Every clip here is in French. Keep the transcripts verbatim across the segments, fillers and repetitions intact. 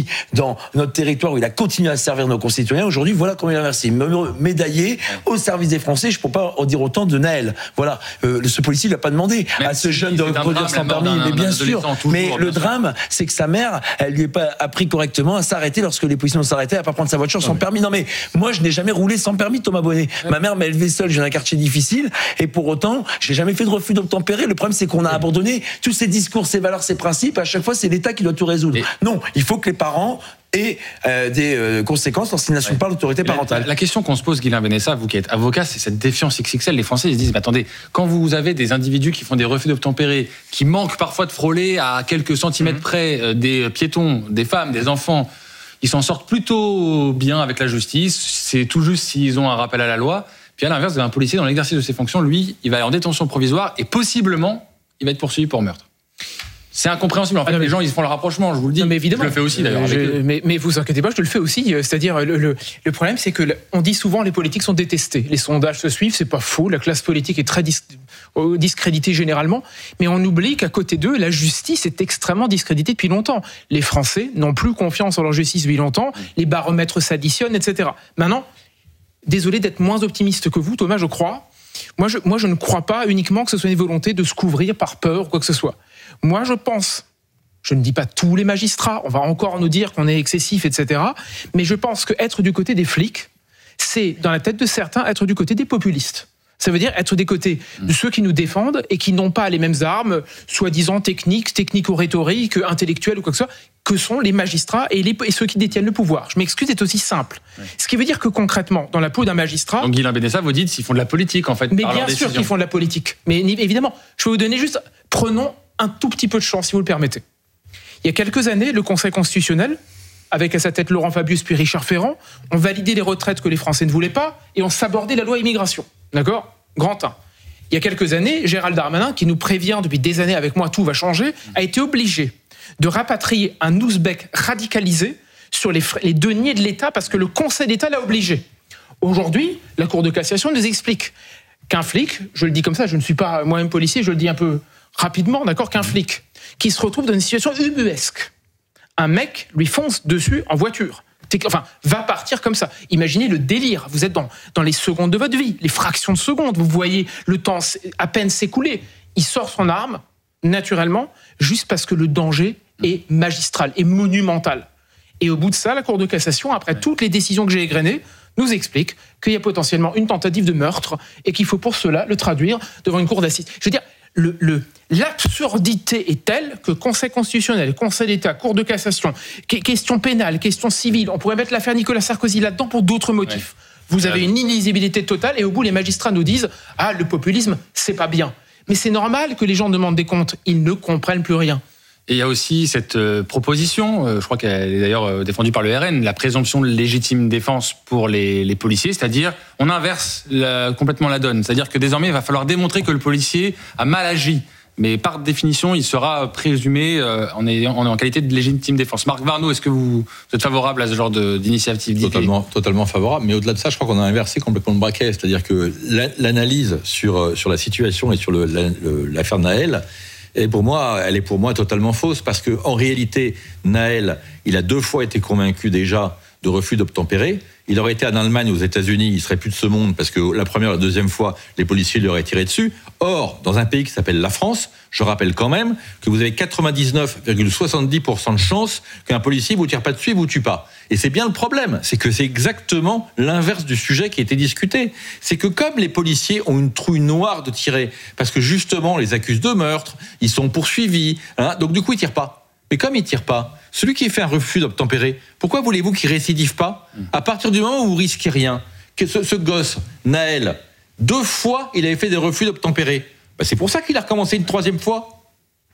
ici, dans notre territoire, où il a continué à servir nos concitoyens. Aujourd'hui, voilà comment il a versé. Médaillé au service des Français. Je ne peux pas en dire autant de Naël. Voilà. Euh, ce policier ne l'a pas demandé Même à ce si jeune de reproduire sans permis. D'un, mais bien sûr. Toujours, mais le bien drame, sûr. c'est que sa mère, elle lui a pas appris correctement à s'arrêter lorsque les policiers ont s'arrêté, à pas prendre sa voiture sans ouais. permis. Non, mais moi, je n'ai jamais roulé sans permis, Thomas Bonnet. Ouais. Ma mère m'a élevé seul, j'ai un quartier difficile, et pour autant, j'ai jamais fait de refus d'obtempérer. Le problème, c'est qu'on a ouais. abandonné tous ces discours, ces valeurs, ces principes. À chaque fois, c'est l'État qui doit tout résoudre. Et non, il faut que les parents et euh, des euh, conséquences lorsqu'ils n'assument ouais. pas l'autorité parentale. La, la question qu'on se pose, Guilain Benessa, vous qui êtes avocat, c'est cette défiance X X L. Les Français ils se disent, mais attendez, quand vous avez des individus qui font des refus d'obtempérer, qui manquent parfois de frôler à quelques centimètres mmh. près euh, des piétons, des femmes, des enfants, ils s'en sortent plutôt bien avec la justice, c'est tout juste s'ils ont un rappel à la loi. Puis à l'inverse, un policier dans l'exercice de ses fonctions, lui, il va aller en détention provisoire et possiblement, il va être poursuivi pour meurtre. C'est incompréhensible. En fait, ah les gens, ils font le rapprochement, je vous le dis. Non, mais évidemment. Je le fais aussi, d'ailleurs. Je, mais, mais vous inquiétez pas, je le fais aussi. C'est-à-dire, le, le, le problème, c'est que on dit souvent les politiques sont détestés. Les sondages se suivent, c'est pas faux. La classe politique est très dis, discréditée généralement. Mais on oublie qu'à côté d'eux, la justice est extrêmement discréditée depuis longtemps. Les Français n'ont plus confiance en leur justice depuis longtemps. Les baromètres s'additionnent, et cetera. Maintenant, désolé d'être moins optimiste que vous, Thomas, je crois. Moi je, moi, je ne crois pas uniquement que ce soit une volonté de se couvrir par peur ou quoi que ce soit. Moi, je pense, je ne dis pas tous les magistrats, on va encore nous dire qu'on est excessif, et cetera. Mais je pense qu'être du côté des flics, c'est, dans la tête de certains, être du côté des populistes. Ça veut dire être des côtés de ceux qui nous défendent et qui n'ont pas les mêmes armes, soi-disant techniques, technico-rhétoriques, intellectuelles ou quoi que ce soit, que sont les magistrats et, les, et ceux qui détiennent le pouvoir. Je m'excuse, c'est aussi simple. Ouais. Ce qui veut dire que concrètement, dans la peau d'un magistrat... Donc Guilain Benessa, vous dites qu'ils font de la politique, en fait. Mais bien sûr qu'ils font de la politique. Mais évidemment, je vais vous donner juste... Prenons un tout petit peu de chance, si vous le permettez. Il y a quelques années, le Conseil constitutionnel, avec à sa tête Laurent Fabius puis Richard Ferrand, ont validé les retraites que les Français ne voulaient pas et ont sabordé la loi immigration. D'accord ? Grand un. Il y a quelques années, Gérald Darmanin, qui nous prévient depuis des années avec moi, tout va changer, a été obligé de rapatrier un ouzbek radicalisé sur les, frais, les deniers de l'État parce que le Conseil d'État l'a obligé. Aujourd'hui, la Cour de cassation nous explique qu'un flic, je le dis comme ça, je ne suis pas moi-même policier, je le dis un peu rapidement, d'accord, qu'un flic qui se retrouve dans une situation ubuesque, un mec lui fonce dessus en voiture, enfin, va partir comme ça. Imaginez le délire, vous êtes dans, dans les secondes de votre vie, les fractions de secondes, vous voyez le temps à peine s'écouler, il sort son arme, naturellement, juste parce que le danger est magistral, est monumental. Et au bout de ça, la Cour de cassation, après toutes les décisions que j'ai égrenées, nous explique qu'il y a potentiellement une tentative de meurtre et qu'il faut pour cela le traduire devant une cour d'assises. Je veux dire, Le, le, l'absurdité est telle que Conseil constitutionnel, Conseil d'État, Cour de cassation, question pénale, question civile, on pourrait mettre l'affaire Nicolas Sarkozy là-dedans pour d'autres motifs. Ouais. Vous avez une illisibilité totale et au bout, les magistrats nous disent « Ah, le populisme, c'est pas bien ». Mais c'est normal que les gens demandent des comptes, ils ne comprennent plus rien. Et il y a aussi cette euh, proposition, euh, je crois qu'elle est d'ailleurs euh, défendue par le R N, la présomption de légitime défense pour les, les policiers, c'est-à-dire on inverse la, complètement la donne. C'est-à-dire que désormais, il va falloir démontrer que le policier a mal agi. Mais par définition, il sera présumé euh, en, ayant, en, en qualité de légitime défense. Marc Varnaud, est-ce que vous, vous êtes favorable à ce genre de, d'initiative ? Totalement, totalement favorable. Mais au-delà de ça, je crois qu'on a inversé complètement le braquet. C'est-à-dire que la, l'analyse sur, sur la situation et sur le, la, le, l'affaire Naël, et pour moi, elle est pour moi totalement fausse parce que en réalité, Naël, il a deux fois été convaincu déjà de refus d'obtempérer. Il aurait été en Allemagne, aux États-Unis, il serait plus de ce monde parce que la première, la deuxième fois, les policiers lui auraient tiré dessus. Or, dans un pays qui s'appelle la France, je rappelle quand même que vous avez quatre-vingt-dix-neuf virgule soixante-dix pour cent de chances qu'un policier vous tire pas dessus et vous tue pas. Et c'est bien le problème, c'est que c'est exactement l'inverse du sujet qui a été discuté. C'est que comme les policiers ont une trouille noire de tirer, parce que justement, on les accuse de meurtre, ils sont poursuivis, hein, donc du coup, ils tirent pas. Mais comme il ne tire pas, celui qui fait un refus d'obtempérer, pourquoi voulez-vous qu'il ne récidive pas ? À partir du moment où vous risquez rien, que ce, ce gosse, Naël, deux fois, il avait fait des refus d'obtempérer. Ben c'est pour ça qu'il a recommencé une troisième fois.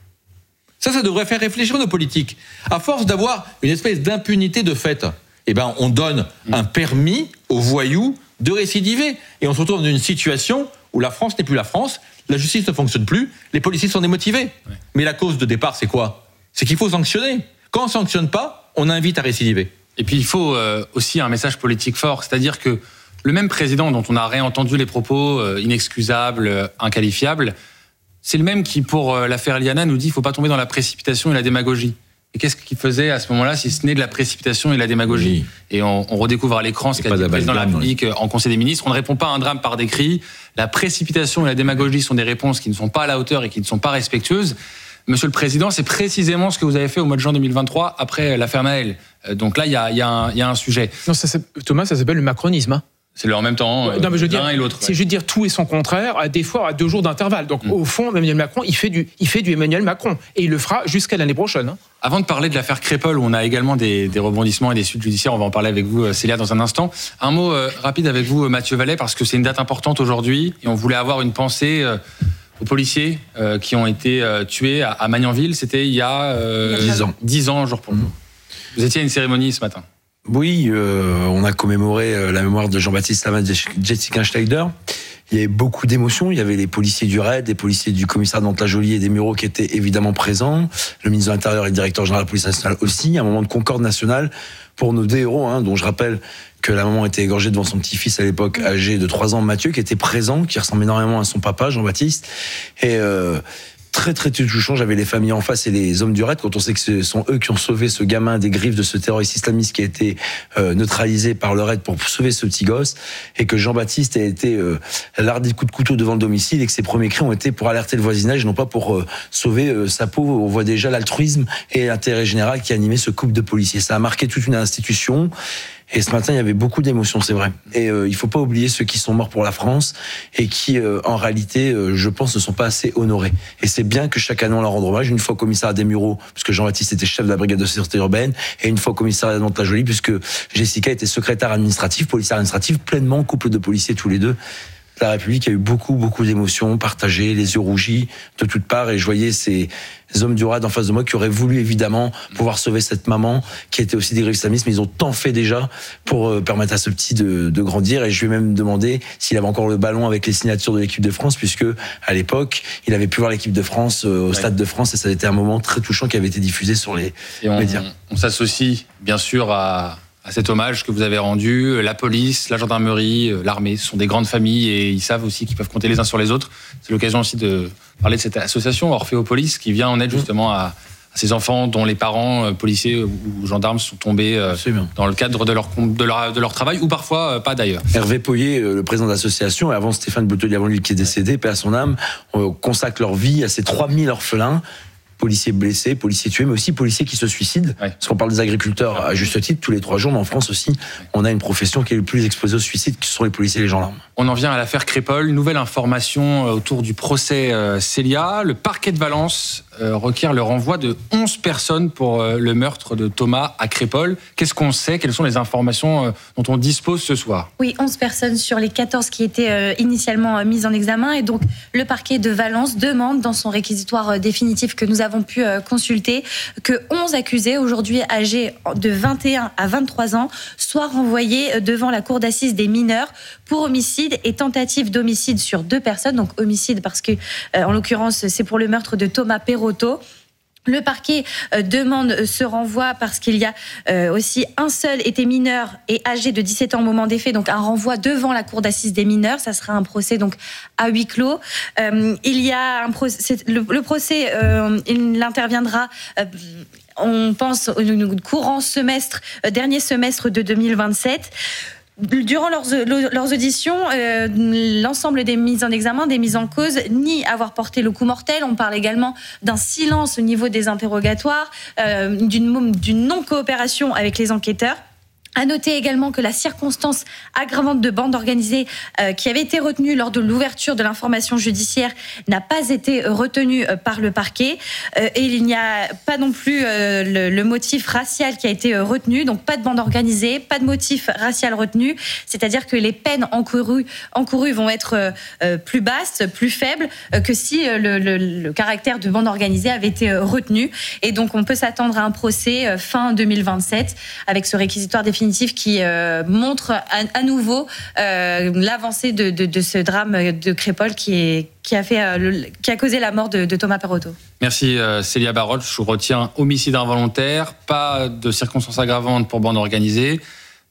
Ça, ça devrait faire réfléchir nos politiques. À force d'avoir une espèce d'impunité de fait, eh ben, on donne un permis aux voyous de récidiver. Et on se retrouve dans une situation où la France n'est plus la France, la justice ne fonctionne plus, les policiers sont démotivés. Ouais. Mais la cause de départ, c'est quoi ? C'est qu'il faut sanctionner. Quand on ne sanctionne pas, on invite à récidiver. Et puis il faut euh, aussi un message politique fort, c'est-à-dire que le même président dont on a réentendu les propos euh, inexcusables, euh, inqualifiables, c'est le même qui, pour euh, l'affaire Eliana, nous dit qu'il ne faut pas tomber dans la précipitation et la démagogie. Et qu'est-ce qu'il faisait à ce moment-là, si ce n'est de la précipitation et de la démagogie ? Oui. Et on, on redécouvre à l'écran ce qu'a dit le président de la République oui. en Conseil des ministres. On ne répond pas à un drame par décret. La précipitation et la démagogie sont des réponses qui ne sont pas à la hauteur et qui ne sont pas respectueuses. Monsieur le Président, c'est précisément ce que vous avez fait au mois de juin deux mille vingt-trois, après l'affaire Naël. Donc là, il y a, y, a y a un sujet. Non, ça, Thomas, ça s'appelle le macronisme. Hein. C'est le en même temps, euh, non, mais je veux l'un dire, et l'autre. C'est ouais. juste dire tout et son contraire, à des fois à deux jours d'intervalle. Donc mmh. au fond, Emmanuel Macron, il fait, du, il fait du Emmanuel Macron. Et il le fera jusqu'à l'année prochaine. Hein. Avant de parler de l'affaire Crépol, où on a également des, des rebondissements et des suites judiciaires, on va en parler avec vous, Célia, dans un instant. Un mot euh, rapide avec vous, Mathieu Vallet, parce que c'est une date importante aujourd'hui. Et on voulait avoir une pensée euh, aux policiers euh, qui ont été euh, tués à, à Magnanville. C'était il y a euh, dix ans. dix ans, jour pour jour. Mmh. Vous étiez à une cérémonie ce matin. Oui, euh, on a commémoré euh, la mémoire de Jean-Baptiste Lama et Jessica Schneider. Il y avait beaucoup d'émotions. Il y avait les policiers du R A I D, les policiers du commissariat de Mantes-la-Jolie et des Mureaux qui étaient évidemment présents. Le ministre de l'Intérieur et le directeur général de la police nationale aussi. Un moment de concorde nationale pour nos deux héros, hein, dont je rappelle que la maman était égorgée devant son petit-fils à l'époque, âgé de trois ans, Mathieu, qui était présent, qui ressemble énormément à son papa, Jean-Baptiste. Et... Euh, très très touchant, j'avais les familles en face et les hommes du R A I D quand on sait que ce sont eux qui ont sauvé ce gamin des griffes de ce terroriste islamiste qui a été euh, neutralisé par le R A I D pour sauver ce petit gosse, et que Jean-Baptiste a été euh, lardé de coups de couteau devant le domicile et que ses premiers cris ont été pour alerter le voisinage, non pas pour euh, sauver euh, sa peau. On voit déjà l'altruisme et l'intérêt général qui animait ce couple de policiers. Ça a marqué toute une institution. Et ce matin, il y avait beaucoup d'émotions, c'est vrai. Et euh, il faut pas oublier ceux qui sont morts pour la France et qui, euh, en réalité, euh, je pense, ne sont pas assez honorés. Et c'est bien que chaque année on leur rende hommage. Une fois au commissariat des Mureaux, puisque Jean-Baptiste était chef de la brigade de sécurité urbaine, et une fois au commissariat de Mantes-la-Jolie, puisque Jessica était secrétaire administrative, policière administrative, pleinement couple de policiers tous les deux. La République a eu beaucoup, beaucoup d'émotions partagées, les yeux rougis de toutes parts, et je voyais ces hommes du R A I D en face de moi qui auraient voulu évidemment pouvoir sauver cette maman qui était aussi des griffes islamistes, mais ils ont tant fait déjà pour euh, permettre à ce petit de, de grandir. Et je lui ai même demandé s'il avait encore le ballon avec les signatures de l'équipe de France, puisque à l'époque il avait pu voir l'équipe de France euh, au ouais. Stade de France, et ça a été un moment très touchant qui avait été diffusé sur les et on, médias. On, on s'associe bien sûr à à cet hommage que vous avez rendu. La police, la gendarmerie, l'armée, ce sont des grandes familles et ils savent aussi qu'ils peuvent compter les uns sur les autres. C'est l'occasion aussi de parler de cette association Orphéopolis qui vient en aide justement à, à ces enfants dont les parents, policiers ou gendarmes, sont tombés Absolument. dans le cadre de leur, de, leur, de leur travail ou parfois pas d'ailleurs. Hervé Poyer, le président de l'association, et avant Stéphane Boutelier, avant lui qui est décédé, paix à son âme, consacre leur vie à ces trois mille orphelins. Policiers blessés, policiers tués, mais aussi policiers qui se suicident. Ouais. Parce qu'on parle des agriculteurs à juste titre tous les trois jours, mais en France aussi, on a une profession qui est le plus exposée au suicide, qui sont les policiers et les gendarmes. On en vient à l'affaire Crépol. Nouvelle information autour du procès Célia. Le parquet de Valence requiert le renvoi de onze personnes pour le meurtre de Thomas à Crépol. Qu'est-ce qu'on sait ? Quelles sont les informations dont on dispose ce soir ? Oui, onze personnes sur les quatorze qui étaient initialement mises en examen. Et donc, le parquet de Valence demande, dans son réquisitoire définitif que nous avons pu consulter, que onze accusés, aujourd'hui âgés de vingt et un à vingt-trois ans, soient renvoyés devant la cour d'assises des mineurs pour homicide et tentative d'homicide sur deux personnes. Donc homicide parce que, euh, en l'occurrence, c'est pour le meurtre de Thomas Perotto. Le parquet euh, demande ce renvoi parce qu'il y a euh, aussi un seul était mineur et âgé de dix-sept ans au moment des faits, donc un renvoi devant la cour d'assises des mineurs. Ça sera un procès donc à huis clos. Euh, il y a un procès, le, le procès, euh, il interviendra. Euh, on pense au courant semestre, euh, dernier semestre de deux mille vingt-sept. Durant leurs, leurs auditions, euh, l'ensemble des mises en examen, des mises en cause, ni avoir porté le coup mortel. On parle également d'un silence au niveau des interrogatoires, euh, d'une, d'une non-coopération avec les enquêteurs. À noter également que la circonstance aggravante de bande organisée euh, qui avait été retenue lors de l'ouverture de l'information judiciaire n'a pas été retenue euh, par le parquet. Euh, et il n'y a pas non plus euh, le, le motif racial qui a été euh, retenu. Donc pas de bande organisée, pas de motif racial retenu. C'est-à-dire que les peines encourues, encourues vont être euh, plus basses, plus faibles euh, que si euh, le, le, le caractère de bande organisée avait été euh, retenu. Et donc on peut s'attendre à un procès euh, fin deux mille vingt-sept avec ce réquisitoire définitif qui euh, montre à, à nouveau euh, l'avancée de, de, de ce drame de Crépol qui, est, qui, a, fait, euh, le, qui a causé la mort de, de Thomas Perotto. Merci euh, Célia Barotte. Je retiens homicide involontaire, pas de circonstances aggravantes pour bande organisée,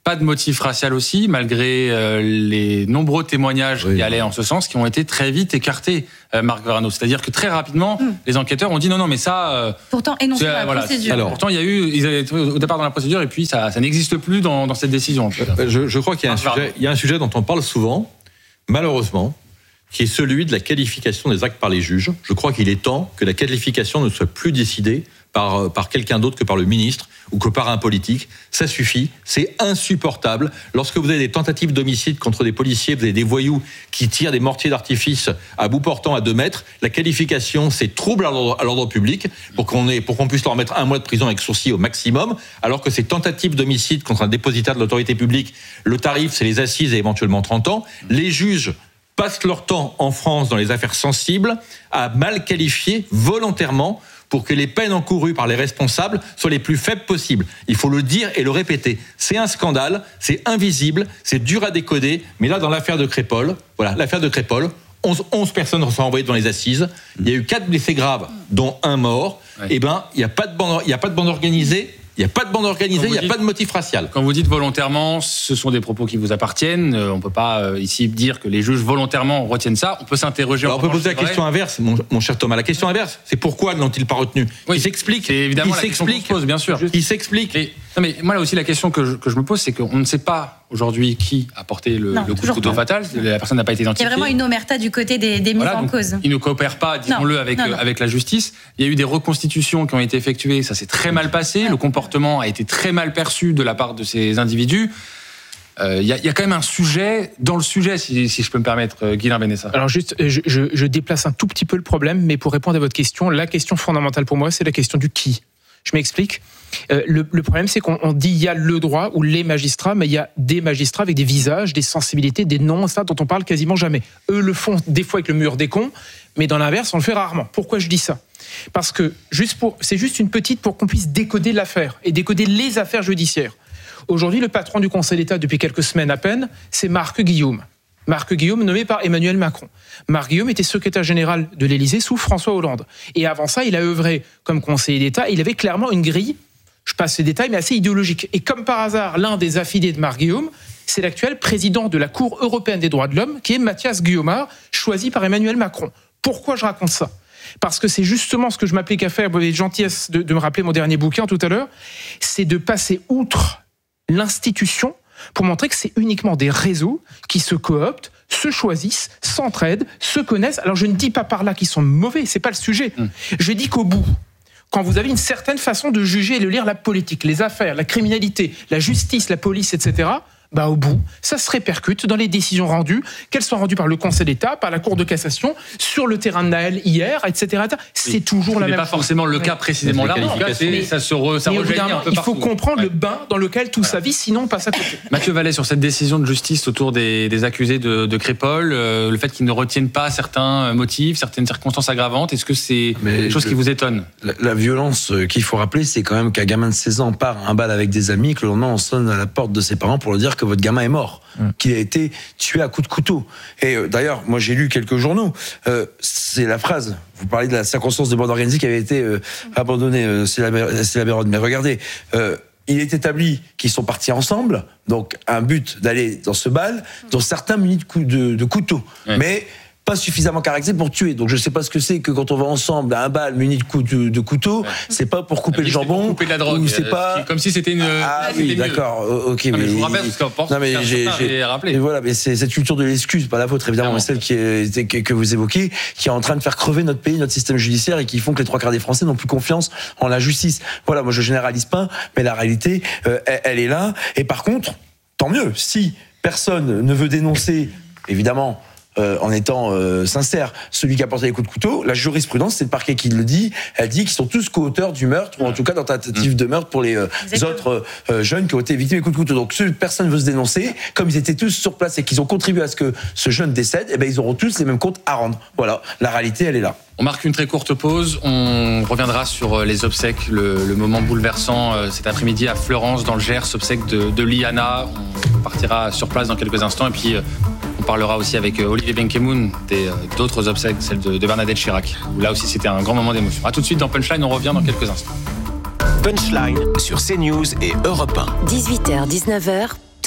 pas de motif racial aussi, malgré euh, les nombreux témoignages oui. qui allaient en ce sens, qui ont été très vite écartés, euh, Marc Verano. C'est-à-dire que très rapidement, mmh. les enquêteurs ont dit non, non, mais ça... Euh, pourtant, énoncé dans la voilà, procédure. Alors, pourtant, il y a eu, ils avaient au départ dans la procédure, et puis ça, ça n'existe plus dans, dans cette décision. Je, je crois qu'il y a, un sujet, il y a un sujet dont on parle souvent, malheureusement, qui est celui de la qualification des actes par les juges. Je crois qu'il est temps que la qualification ne soit plus décidée par, par quelqu'un d'autre que par le ministre ou que par un politique. Ça suffit, c'est insupportable. Lorsque vous avez des tentatives d'homicide contre des policiers, vous avez des voyous qui tirent des mortiers d'artifice à bout portant à deux mètres, la qualification, c'est trouble à l'ordre, à l'ordre public pour qu'on, ait, pour qu'on puisse leur mettre un mois de prison avec sursis au maximum, alors que ces tentatives d'homicide contre un dépositaire de l'autorité publique, le tarif, c'est les assises et éventuellement trente ans. Les juges passent leur temps en France dans les affaires sensibles à mal qualifier volontairement pour que les peines encourues par les responsables soient les plus faibles possibles. Il faut le dire et le répéter. C'est un scandale, c'est invisible, c'est dur à décoder, mais là, dans l'affaire de Crépol, voilà, l'affaire de Crépol, onze, onze personnes sont envoyées dans les assises, il y a eu quatre blessés graves, dont un mort, ouais. Et ben, il n'y a pas de bande, il n'y a pas de bande organisée, il n'y a pas de bande organisée, il n'y a dites, pas de motif racial. Quand vous dites volontairement, ce sont des propos qui vous appartiennent. On ne peut pas euh, ici dire que les juges volontairement retiennent ça. On peut s'interroger. Alors, on peut poser la question inverse, mon, mon cher Thomas. La question inverse, c'est pourquoi ne l'ont-ils pas retenu ? Oui, il s'explique. C'est évidemment il la s'explique. question qu'on se pose, bien sûr. Il s'explique. Et, non, mais moi là aussi la question que je, que je me pose, c'est qu'on ne sait pas aujourd'hui qui a porté le, non, le coup de couteau fatal. La personne n'a pas été identifiée. Il y a vraiment une omerta du côté des, des mises voilà, en cause. Ils ne coopèrent pas, disons-le, non, avec, non, non. avec la justice. Il y a eu des reconstitutions qui ont été effectuées. Ça s'est très mal passé. Ouais. Le comportement a été très mal perçu de la part de ces individus. Il euh, y, y a quand même un sujet dans le sujet, si, si je peux me permettre, Guilain Benessa. Alors juste, je, je, je déplace un tout petit peu le problème, mais pour répondre à votre question, la question fondamentale pour moi, c'est la question du qui. Je m'explique. Euh, le, le problème, c'est qu'on on dit il y a le droit ou les magistrats, mais il y a des magistrats avec des visages, des sensibilités, des noms, ça dont on parle quasiment jamais. Eux le font des fois avec le mur des cons, mais dans l'inverse, on le fait rarement. Pourquoi je dis ça ? Parce que juste pour, c'est juste une petite pour qu'on puisse décoder l'affaire et décoder les affaires judiciaires. Aujourd'hui, le patron du Conseil d'État, depuis quelques semaines à peine, c'est Marc Guillaume. Marc Guillaume, nommé par Emmanuel Macron. Marc Guillaume était secrétaire général de l'Élysée sous François Hollande. Et avant ça, il a œuvré comme conseiller d'État. Il avait clairement une grille, je passe les détails, mais assez idéologique. Et comme par hasard, l'un des affidés de Marc Guillaume, c'est l'actuel président de la Cour européenne des droits de l'homme, qui est Mathias Guillaumard, choisi par Emmanuel Macron. Pourquoi je raconte ça ? Parce que c'est justement ce que je m'applique à faire, vous avez gentillesse de, de me rappeler mon dernier bouquin tout à l'heure, c'est de passer outre l'institution pour montrer que c'est uniquement des réseaux qui se cooptent, se choisissent, s'entraident, se connaissent. Alors je ne dis pas par là qu'ils sont mauvais, c'est pas le sujet. Mmh. Je dis qu'au bout, quand vous avez une certaine façon de juger et de lire la politique, les affaires, la criminalité, la justice, la police, et cetera, bah au bout, ça se répercute dans les décisions rendues, qu'elles soient rendues par le Conseil d'État, par la Cour de cassation, sur le terrain de Naël hier, et cetera. C'est oui. toujours la même chose. Ce n'est pas forcément le cas précisément là. En tout cas, c'est, ça se re, ça rejaillit un peu il partout. faut comprendre ouais. le bain dans lequel tout voilà. ça vit, sinon on passe à côté. Mathieu Vallet, sur cette décision de justice autour des, des accusés de, de Crépol, euh, le fait qu'ils ne retiennent pas certains motifs, certaines circonstances aggravantes, est-ce que c'est Mais quelque chose je, qui vous étonne ? la, la violence qu'il faut rappeler, c'est quand même qu'un gamin de seize ans part à un bal avec des amis, que le lendemain on sonne à la porte de ses parents pour leur dire que votre gamin est mort. Mmh. Qu'il a été tué à coups de couteau. Et euh, d'ailleurs, moi j'ai lu quelques journaux, euh, c'est la phrase, vous parlez de la circonstance de bande organisée qui avait été euh, abandonnée, euh, c'est la, c'est la Bérode, mais regardez, euh, il est établi qu'ils sont partis ensemble, donc un but d'aller dans ce bal, dont certains munis de, cou- de, de couteaux, mmh. mais pas suffisamment caractérisé pour tuer. Donc je sais pas ce que c'est que quand on va ensemble à un bal muni de, cou- de, de couteau, ouais. c'est pas pour couper le jambon, pour couper de la drogue, ou c'est euh, pas comme si c'était une. Ah oui, d'accord, ok. Non, mais, mais je vous rappelle parce qu'on pense. Non mais j'ai, j'ai rappelé. Mais voilà, mais c'est cette culture de l'excuse, pas la vôtre évidemment, mais celle qui est, que, que vous évoquez, qui est en train de faire crever notre pays, notre système judiciaire, et qui font que les trois quarts des Français n'ont plus confiance en la justice. Voilà, moi je généralise pas, mais la réalité, euh, elle, elle est là. Et par contre, tant mieux si personne ne veut dénoncer, évidemment. Euh, en étant euh, sincère, celui qui a porté les coups de couteau, la jurisprudence, c'est le parquet qui le dit, elle dit qu'ils sont tous co-auteurs du meurtre, ou en tout cas dans tentative de meurtre pour les euh, autres euh, jeunes qui ont été victimes des coups de couteau. Donc si personne ne veut se dénoncer, comme ils étaient tous sur place et qu'ils ont contribué à ce que ce jeune décède, eh ben, ils auront tous les mêmes comptes à rendre. Voilà, la réalité, elle est là. On marque une très courte pause, on reviendra sur les obsèques, le, le moment bouleversant euh, cet après-midi à Fleurance, dans le Gers, obsèques de, de Liana. On partira sur place dans quelques instants, et puis euh, on parlera aussi avec Olivier Benkemoun des, d'autres obsèques, celle de, de Bernadette Chirac, où là aussi c'était un grand moment d'émotion. A tout de suite dans Punchline, on revient dans quelques instants. Punchline sur CNews et Europe un. dix-huit heures dix-neuf heures.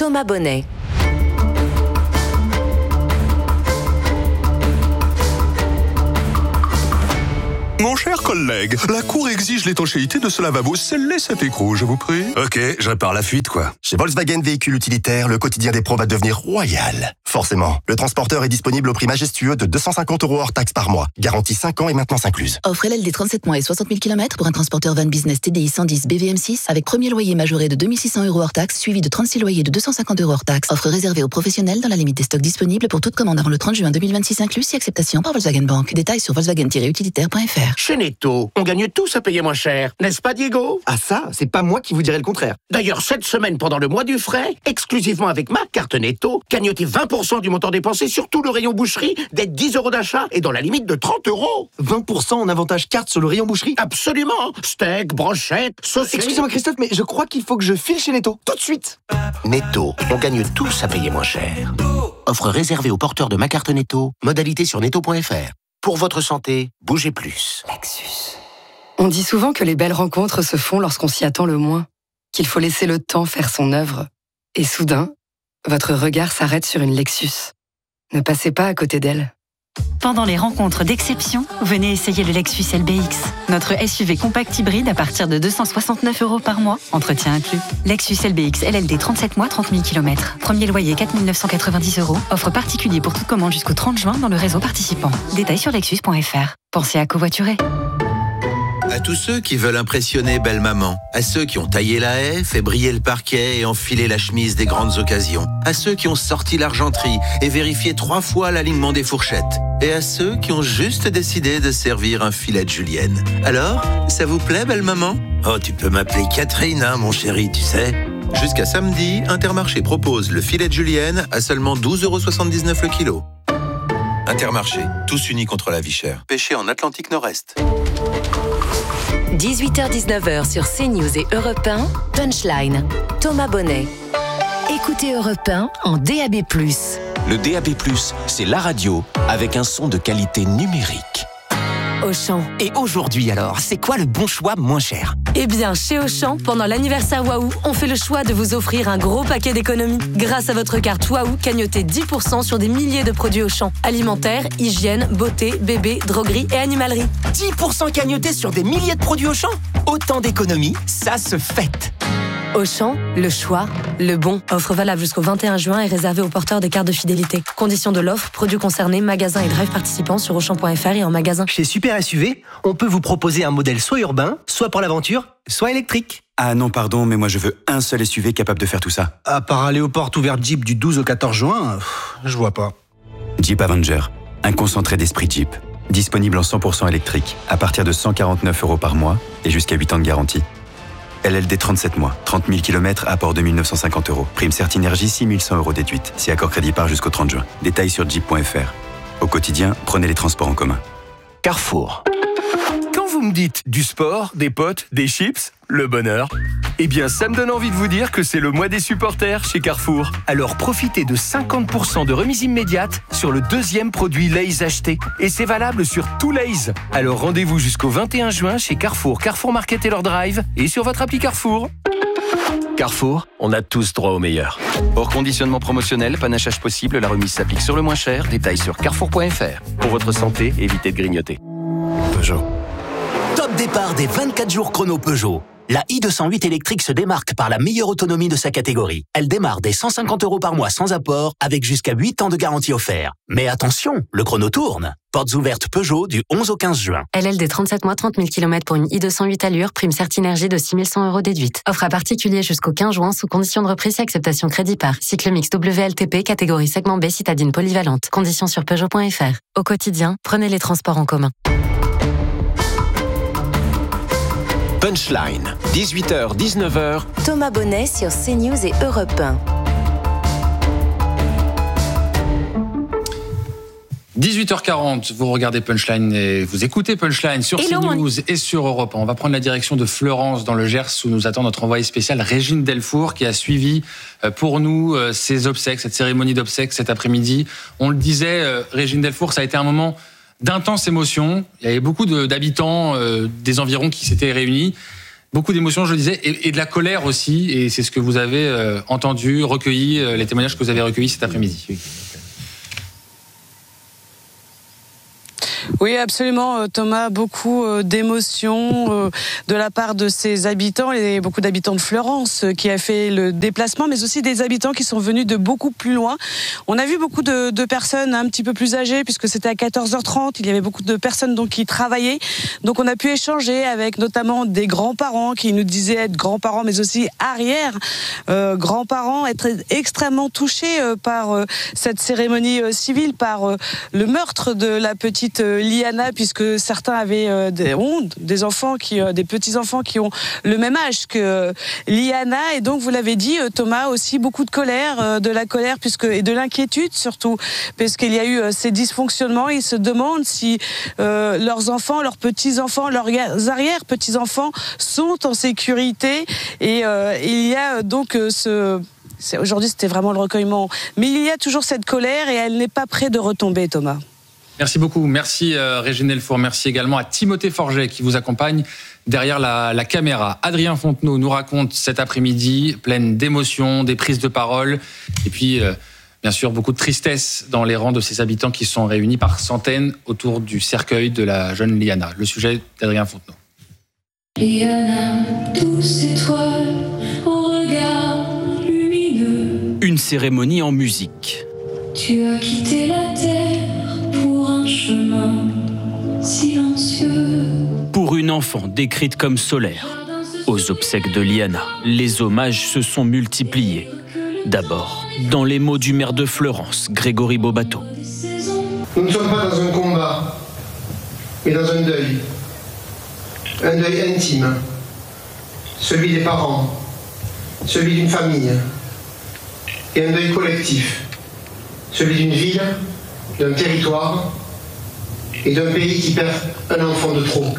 Thomas Bonnet. Mon cher collègue, la Cour exige l'étanchéité de ce lavabo. Scellez cet écrou, je vous prie. Ok, je répare la fuite, quoi. Chez Volkswagen Véhicules Utilitaires, le quotidien des pros va devenir royal. Forcément, le transporteur est disponible au prix majestueux de deux cent cinquante euros hors taxe par mois. Garantie cinq ans et maintenance incluse. Offre L L D trente-sept mois et soixante mille kilomètres pour un transporteur van business T D I cent dix B V M six avec premier loyer majoré de deux mille six cents euros hors taxe, suivi de trente-six loyers de deux cent cinquante euros hors taxe. Offre réservée aux professionnels dans la limite des stocks disponibles pour toute commande avant le trente juin deux mille vingt-six inclus, si acceptation par Volkswagen Bank. Détails sur volkswagen tiret utilitaire point f r. Chez Netto, on gagne tous à payer moins cher, n'est-ce pas Diego? Ah ça, c'est pas moi qui vous dirais le contraire. D'ailleurs, cette semaine, pendant le mois du frais, exclusivement avec ma carte Netto, gagnotez vingt pour cent du montant dépensé sur tout le rayon boucherie, des dix euros d'achat et dans la limite de trente euros. vingt pour cent en avantage carte sur le rayon boucherie? Absolument. Steak, brochette, saucisse... Excusez-moi Christophe, mais je crois qu'il faut que je file chez Netto, tout de suite. Netto, on gagne tous à payer moins cher. Offre réservée aux porteurs de ma carte Netto, modalité sur netto point f r. Pour votre santé, bougez plus. Lexus. On dit souvent que les belles rencontres se font lorsqu'on s'y attend le moins, qu'il faut laisser le temps faire son œuvre. Et soudain, votre regard s'arrête sur une Lexus. Ne passez pas à côté d'elle. Pendant les rencontres d'exception, venez essayer le Lexus L B X. Notre S U V compact hybride à partir de deux cent soixante-neuf euros par mois, entretien inclus. Lexus L B X L L D trente-sept mois, trente mille kilomètres. Premier loyer quatre mille neuf cent quatre-vingt-dix euros. Offre particulier pour toute commande jusqu'au trente juin dans le réseau participant. Détails sur lexus point f r. Pensez à covoiturer. À tous ceux qui veulent impressionner belle maman, à ceux qui ont taillé la haie, fait briller le parquet et enfilé la chemise des grandes occasions, à ceux qui ont sorti l'argenterie et vérifié trois fois l'alignement des fourchettes, et à ceux qui ont juste décidé de servir un filet de julienne. Alors, ça vous plaît belle maman? Oh, tu peux m'appeler Catherine, hein, mon chéri, tu sais. Jusqu'à samedi, Intermarché propose le filet de julienne à seulement douze euros soixante-dix-neuf le kilo. Intermarché, tous unis contre la vie chère. Pêché en Atlantique Nord-Est. dix-huit heures dix-neuf heures sur CNews et Europe un, Punchline, Thomas Bonnet. Écoutez Europe un en D A B plus. Le D A B plus, c'est la radio avec un son de qualité numérique. Auchan. Et aujourd'hui alors, c'est quoi le bon choix moins cher? Eh bien, chez Auchan, pendant l'anniversaire Waouh, on fait le choix de vous offrir un gros paquet d'économies. Grâce à votre carte Waouh, cagnotez dix pour cent sur des milliers de produits Auchan. Alimentaire, hygiène, beauté, bébé, droguerie et animalerie. dix pour cent cagnotés sur des milliers de produits Auchan? Autant d'économies, ça se fête. Auchan, le choix, le bon. Offre valable jusqu'au vingt et un juin et réservée aux porteurs des cartes de fidélité. Conditions de l'offre, produits concernés, magasins et drive participants sur auchan point f r et en magasin. Chez Super S U V, on peut vous proposer un modèle soit urbain, soit pour l'aventure, soit électrique. Ah non, pardon, mais moi je veux un seul S U V capable de faire tout ça. À part aller aux portes ouvertes Jeep du douze au quatorze juin, pff, je vois pas. Jeep Avenger, un concentré d'esprit Jeep. Disponible en cent pour cent électrique, à partir de cent quarante-neuf euros par mois et jusqu'à huit ans de garantie. L L D trente-sept mois, trente mille kilomètres, apport deux mille neuf cent cinquante euros. Prime Certinergie, six mille cent euros déduite. Si accord crédit part jusqu'au trente juin. Détails sur jeep point f r. Au quotidien, prenez les transports en commun. Carrefour. Quand vous me dites du sport, des potes, des chips, le bonheur, eh bien ça me donne envie de vous dire que c'est le mois des supporters chez Carrefour. Alors profitez de cinquante pour cent de remise immédiate sur le deuxième produit Lay's acheté. Et c'est valable sur tout Lay's. Alors rendez-vous jusqu'au vingt et un juin chez Carrefour, Carrefour Market et leur drive et sur votre appli Carrefour. Carrefour, on a tous droit au meilleur. Hors conditionnement promotionnel, panachage possible, la remise s'applique sur le moins cher. Détails sur carrefour point f r. Pour votre santé, évitez de grignoter. Peugeot. Top départ des vingt-quatre jours chrono Peugeot. La i deux cent huit électrique se démarque par la meilleure autonomie de sa catégorie. Elle démarre dès cent cinquante euros par mois sans apport, avec jusqu'à huit ans de garantie offert. Mais attention, le chrono tourne. Portes ouvertes Peugeot du onze au quinze juin. L L D trente-sept mois, trente mille kilomètres pour une i deux cent huit allure, prime Certinergie de six mille cent euros déduite. Offre à particulier jusqu'au quinze juin sous condition de reprise et acceptation crédit par. Cycle mix W L T P, catégorie segment B, citadine polyvalente. Conditions sur peugeot point f r. Au quotidien, prenez les transports en commun. Punchline, dix-huit heures dix-neuf heures. Thomas Bonnet sur CNews et Europe un. dix-huit heures quarante, vous regardez Punchline et vous écoutez Punchline sur Hello, CNews et sur Europe un. On va prendre la direction de Fleurance dans le Gers où nous attend notre envoyée spéciale Régine Delfour qui a suivi pour nous ces obsèques, cette cérémonie d'obsèques cet après-midi. On le disait, Régine Delfour, ça a été un moment d'intense émotion. Il y avait beaucoup de, d'habitants euh, des environs qui s'étaient réunis. Beaucoup d'émotions, je le disais, et, et de la colère aussi, et c'est ce que vous avez euh, entendu, recueilli, euh, les témoignages que vous avez recueillis cet après-midi. Oui. Oui, absolument, Thomas. Beaucoup d'émotions de la part de ces habitants et beaucoup d'habitants de Fleurance qui a fait le déplacement, mais aussi des habitants qui sont venus de beaucoup plus loin. On a vu beaucoup de, de personnes un petit peu plus âgées puisque c'était à quatorze heures trente. Il y avait beaucoup de personnes donc qui travaillaient. Donc on a pu échanger avec notamment des grands-parents qui nous disaient être grands-parents, mais aussi arrière euh, grands-parents, être extrêmement touchés euh, par euh, cette cérémonie euh, civile, par euh, le meurtre de la petite euh, Liana, puisque certains avaient euh, des, ont des enfants qui, euh, des petits enfants qui ont le même âge que euh, Liana, et donc vous l'avez dit, euh, Thomas, aussi beaucoup de colère, euh, de la colère, puisque et de l'inquiétude surtout, parce qu'il y a eu euh, ces dysfonctionnements. Ils se demandent si euh, leurs enfants, leurs petits enfants, leurs arrière petits enfants sont en sécurité, et euh, il y a euh, donc euh, ce aujourd'hui c'était vraiment le recueillement, mais il y a toujours cette colère et elle n'est pas près de retomber, Thomas. Merci beaucoup. Merci euh, Régine Delfour. Merci également à Timothée Forget qui vous accompagne derrière la, la caméra. Adrien Fontenot nous raconte cet après-midi pleine d'émotions, des prises de parole et puis euh, bien sûr beaucoup de tristesse dans les rangs de ces habitants qui sont réunis par centaines autour du cercueil de la jeune Liana. Le sujet d'Adrien Fontenot. Liana, douce étoile, au regard lumineux. Une cérémonie en musique. Tu as quitté la terre pour un chemin silencieux. Pour une enfant décrite comme solaire, aux obsèques de Liana, les hommages se sont multipliés. D'abord, dans les mots du maire de Fleurance, Grégory Bobato. Nous ne sommes pas dans un combat, mais dans un deuil. Un deuil intime, celui des parents, celui d'une famille, et un deuil collectif, celui d'une ville, d'un territoire et d'un pays qui perd un enfant de trop.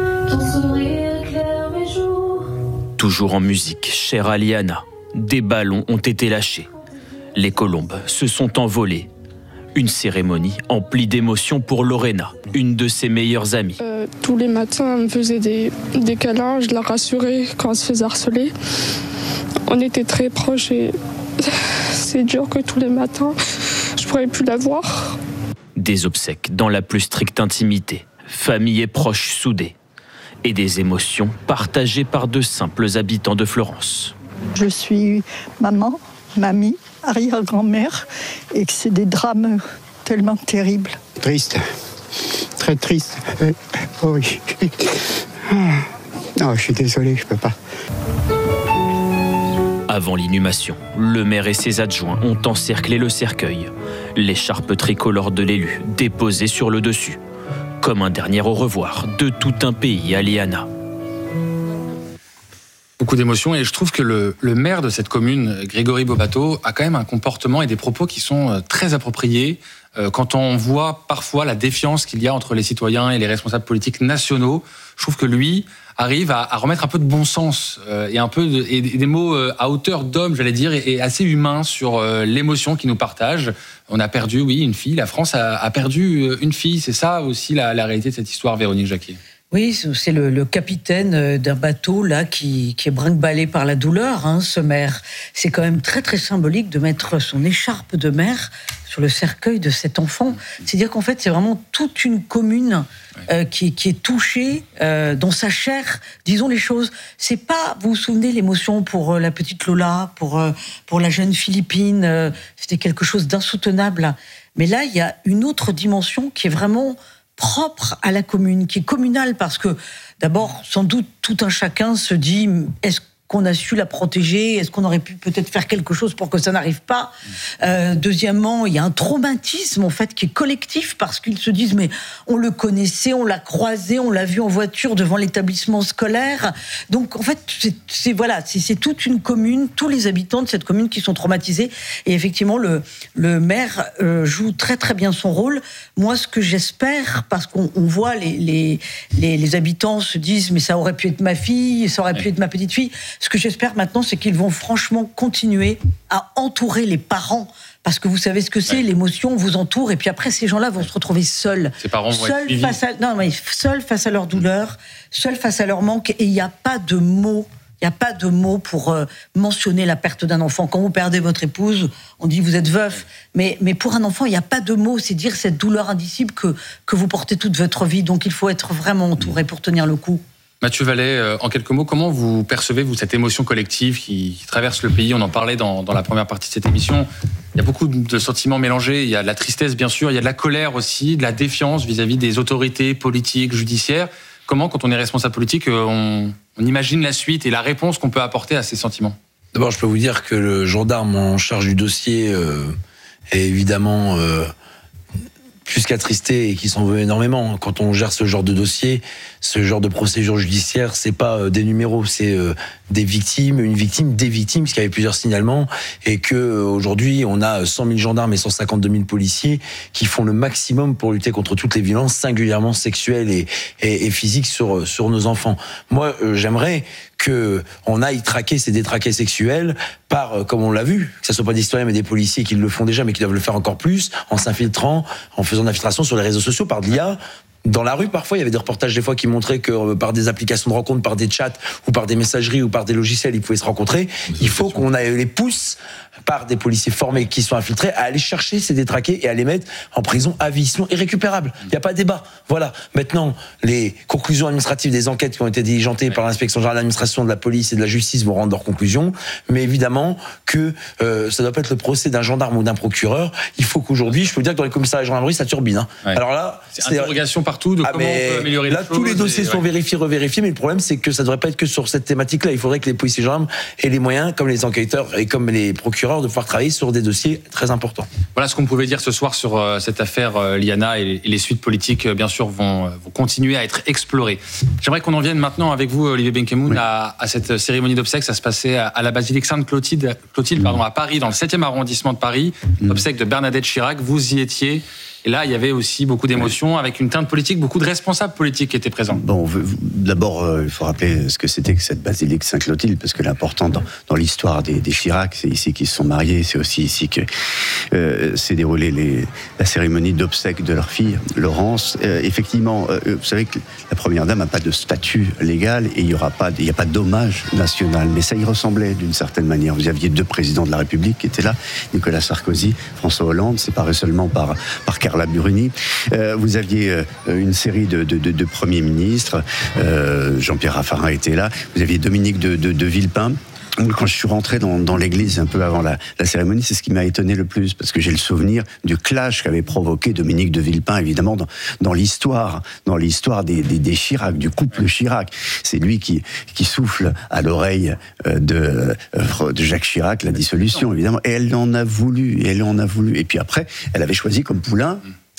Toujours en musique, chère à Liana, des ballons ont été lâchés. Les colombes se sont envolées. Une cérémonie emplie d'émotions pour Lorena, une de ses meilleures amies. Euh, tous les matins, elle me faisait des, des câlins, je la rassurais quand elle se faisait harceler. On était très proches et c'est dur que tous les matins, je ne pourrais plus la voir. Des obsèques dans la plus stricte intimité, famille et proches soudés, et des émotions partagées par de simples habitants de Fleurance. Je suis maman, mamie, arrière-grand-mère, et que c'est des drames tellement terribles. Triste, très triste. Oh oui. Non, je suis désolé, je peux pas. Avant l'inhumation, le maire et ses adjoints ont encerclé le cercueil, l'écharpe tricolore de l'élu déposée sur le dessus, comme un dernier au revoir de tout un pays à Liana. Beaucoup d'émotions, et je trouve que le, le maire de cette commune, Grégory Bobato, a quand même un comportement et des propos qui sont très appropriés euh, quand on voit parfois la défiance qu'il y a entre les citoyens et les responsables politiques nationaux. Je trouve que lui arrive à, à remettre un peu de bon sens euh, et un peu de, et des mots euh, à hauteur d'homme, j'allais dire, et, et assez humains sur euh, l'émotion qu'il nous partage. On a perdu, oui, une fille. La France a, a perdu une fille. C'est ça aussi la, la réalité de cette histoire, Véronique Jacquier. Oui, c'est le, le capitaine d'un bateau là qui, qui est brinque-ballé par la douleur, hein, ce maire. C'est quand même très très symbolique de mettre son écharpe de maire sur le cercueil de cet enfant. C'est-à-dire qu'en fait, c'est vraiment toute une commune euh, qui, qui est touchée euh, dans sa chair. Disons les choses. C'est pas, vous vous souvenez, l'émotion pour euh, la petite Lola, pour euh, pour la jeune Philippine. Euh, c'était quelque chose d'insoutenable. Mais là, il y a une autre dimension qui est vraiment propre à la commune, qui est communale, parce que d'abord, sans doute, tout un chacun se dit, est-ce qu'on a su la protéger ? Est-ce qu'on aurait pu peut-être faire quelque chose pour que ça n'arrive pas ? euh, Deuxièmement, il y a un traumatisme en fait qui est collectif, parce qu'ils se disent, mais on le connaissait, on l'a croisé, on l'a vu en voiture devant l'établissement scolaire. Donc en fait, c'est, c'est voilà, c'est, c'est toute une commune, tous les habitants de cette commune qui sont traumatisés. Et effectivement, le, le maire euh, joue très très bien son rôle. Moi, ce que j'espère, parce qu'on on voit les, les, les, les habitants se disent, mais ça aurait pu être ma fille, ça aurait pu être ma petite fille. Ce que j'espère maintenant, c'est qu'ils vont franchement continuer à entourer les parents. Parce que vous savez ce que c'est, ouais. l'émotion vous entoure, et puis après, ces gens-là vont se retrouver seuls. Ces parents vont seuls être face à, non, mais seuls face à leur douleur, seuls face à leur manque, et il n'y a pas de mots. Il n'y a pas de mots pour euh, mentionner la perte d'un enfant. Quand vous perdez votre épouse, on dit vous êtes veuf. Mais, mais pour un enfant, il n'y a pas de mots. C'est dire cette douleur indicible que, que vous portez toute votre vie. Donc il faut être vraiment entouré pour tenir le coup. Mathieu Vallet, euh, en quelques mots, comment vous percevez vous cette émotion collective qui, qui traverse le pays? On en parlait dans, dans la première partie de cette émission. Il y a beaucoup de sentiments mélangés. Il y a de la tristesse, bien sûr. Il y a de la colère aussi, de la défiance vis-à-vis des autorités politiques, judiciaires. Comment, quand on est responsable politique, on, on imagine la suite et la réponse qu'on peut apporter à ces sentiments? D'abord, je peux vous dire que le gendarme en charge du dossier euh, est évidemment euh, plus qu'attristé et qui s'en veut énormément. Quand on gère ce genre de dossier, ce genre de procédure judiciaire, c'est pas euh, des numéros, c'est euh, des victimes, une victime, des victimes, parce qu'il y avait plusieurs signalements, et que euh, aujourd'hui on a cent mille gendarmes et cent cinquante-deux mille policiers qui font le maximum pour lutter contre toutes les violences, singulièrement sexuelles et, et, et physiques sur sur nos enfants. Moi, euh, j'aimerais que on aille traquer ces détraqués sexuels par, euh, comme on l'a vu, que ce soit pas des citoyens mais des policiers qui le font déjà, mais qui doivent le faire encore plus, en s'infiltrant, en faisant de l'infiltration sur les réseaux sociaux par de l'I A. Dans la rue, parfois, il y avait des reportages des fois qui montraient que euh, par des applications de rencontres, par des chats, ou par des messageries, ou par des logiciels, ils pouvaient se rencontrer. Il faut qu'on aille les pousse par des policiers formés qui sont infiltrés à aller chercher ces détraqués et à les mettre en prison à vie. Sinon, irrécupérables. Il n'y a pas de débat. Voilà. Maintenant, les conclusions administratives des enquêtes qui ont été diligentées par l'inspection générale d'administration de la police et de la justice vont rendre leurs conclusions. Mais évidemment que euh, ça doit pas être le procès d'un gendarme ou d'un procureur. Il faut qu'aujourd'hui, je peux dire que dans les commissariats de gendarmerie, ça turbine. Hein. Ouais. Alors là, c'est, c'est interrogation partout de ah comment on peut améliorer là, les choses. Tous les dossiers et, sont ouais. vérifiés, revérifiés, mais le problème, c'est que ça devrait pas être que sur cette thématique-là. Il faudrait que les policiers et gendarmes aient les moyens, comme les enquêteurs et comme les procureurs, de pouvoir travailler sur des dossiers très importants. Voilà ce qu'on pouvait dire ce soir sur euh, cette affaire euh, Liana, et, et les suites politiques, euh, bien sûr, vont, euh, vont continuer à être explorées. J'aimerais qu'on en vienne maintenant avec vous, Olivier Benkemoun, oui. à, à cette cérémonie d'obsèques. Ça se passait à, à la basilique Sainte-Clotilde, Clotilde, mmh. pardon, à Paris, dans le septième arrondissement de Paris. Mmh. Obsèques de Bernadette Chirac. Vous y étiez. Et là, il y avait aussi beaucoup d'émotions, avec une teinte politique, beaucoup de responsables politiques qui étaient présents. Bon, d'abord, euh, il faut rappeler ce que c'était que cette basilique Sainte-Clotilde, parce que l'important dans, dans l'histoire des, des Chirac, c'est ici qu'ils se sont mariés, c'est aussi ici que euh, s'est déroulée les, la cérémonie d'obsèques de leur fille, Laurence. Euh, effectivement, euh, vous savez que la première dame n'a pas de statut légal et il n'y aura pas, il n'y a pas d'hommage national, mais ça y ressemblait d'une certaine manière. Vous aviez deux présidents de la République qui étaient là, Nicolas Sarkozy, François Hollande, séparés seulement par par Carla Bruni. Euh, vous aviez euh, une série de, de, de, de premiers ministres. Euh, Jean-Pierre Raffarin était là. Vous aviez Dominique de, de, de Villepin. Quand je suis rentré dans, dans l'église un peu avant la, la cérémonie, c'est ce qui m'a étonné le plus, parce que j'ai le souvenir du clash qu'avait provoqué Dominique de Villepin, évidemment, dans, dans l'histoire, dans l'histoire des, des, des Chirac, du couple Chirac. C'est lui qui, qui souffle à l'oreille de, de Jacques Chirac la dissolution, évidemment. Et elle en a voulu, et elle en a voulu. Et puis après, elle avait choisi comme poulain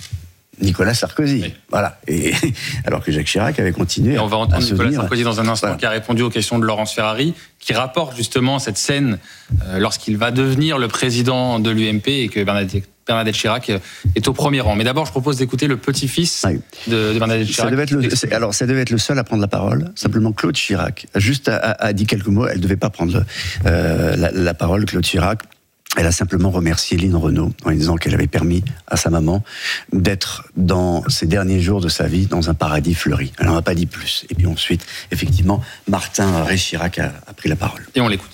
Nicolas Sarkozy, oui. Voilà. Et alors que Jacques Chirac avait continué. Et on va entendre à Nicolas soutenir. Sarkozy dans un instant, Voilà. qui a répondu aux questions de Laurence Ferrari, qui rapporte justement cette scène euh, lorsqu'il va devenir le président de l'U M P et que Bernadette, Bernadette Chirac est au premier rang. Mais d'abord, je propose d'écouter le petit-fils oui. de, de Bernadette Chirac. Ça devait être le, alors, ça devait être le seul à prendre la parole. Simplement, Claude Chirac, juste a, a, a dit quelques mots. Elle ne devait pas prendre euh, la, la parole, Claude Chirac. Elle a simplement remercié Lynn Renaud en lui disant qu'elle avait permis à sa maman d'être dans ces derniers jours de sa vie dans un paradis fleuri. Elle n'en a pas dit plus. Et puis ensuite, effectivement, Martin Réchirac a, a pris la parole. Et on l'écoute.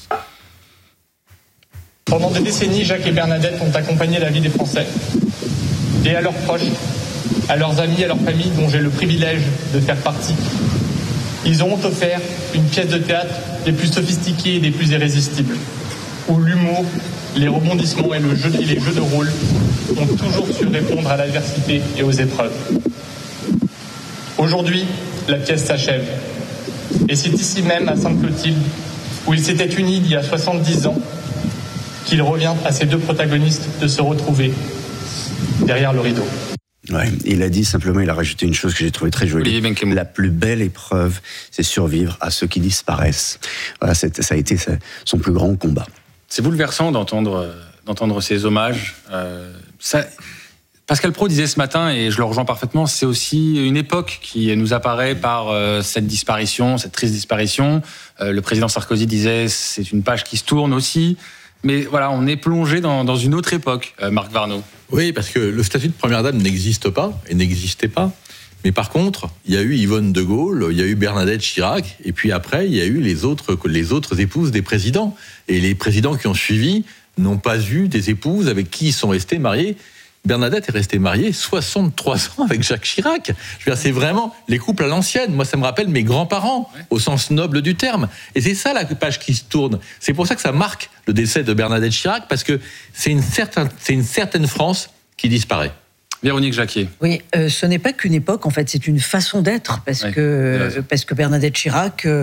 Pendant des décennies, Jacques et Bernadette ont accompagné la vie des Français. Et à leurs proches, à leurs amis, à leurs familles, dont j'ai le privilège de faire partie, ils auront offert une pièce de théâtre des plus sophistiquées et des plus irrésistibles, où l'humour, les rebondissements et, le jeu, et les jeux de rôle ont toujours su répondre à l'adversité et aux épreuves. Aujourd'hui, la pièce s'achève. Et c'est ici même, à Sainte-Clotilde, où ils s'étaient unis il y a soixante-dix ans, qu'il revient à ces deux protagonistes de se retrouver derrière le rideau. Ouais, il a dit simplement, il a rajouté une chose que j'ai trouvée très jolie. La plus belle épreuve, c'est survivre à ceux qui disparaissent. Voilà, ça a été son plus grand combat. C'est bouleversant d'entendre, d'entendre ces hommages. Euh, ça, Pascal Praud disait ce matin, et je le rejoins parfaitement, c'est aussi une époque qui nous apparaît par euh, cette disparition, cette triste disparition. Euh, le président Sarkozy disait c'est une page qui se tourne aussi. Mais voilà, on est plongé dans, dans une autre époque, euh, Marc Varnaud. Oui, parce que le statut de première dame n'existe pas et n'existait pas. Mais par contre, il y a eu Yvonne de Gaulle, il y a eu Bernadette Chirac, et puis après, il y a eu les autres, les autres épouses des présidents. Et les présidents qui ont suivi n'ont pas eu des épouses avec qui ils sont restés mariés. Bernadette est restée mariée soixante-trois ans avec Jacques Chirac. Je veux dire, c'est vraiment les couples à l'ancienne. Moi, ça me rappelle mes grands-parents, au sens noble du terme. Et c'est ça la page qui se tourne. C'est pour ça que ça marque le décès de Bernadette Chirac, parce que c'est une certaine, c'est une certaine France qui disparaît. Véronique Jacquier. Oui, euh, ce n'est pas qu'une époque, en fait, c'est une façon d'être, parce, oui, que, euh, parce que Bernadette Chirac euh,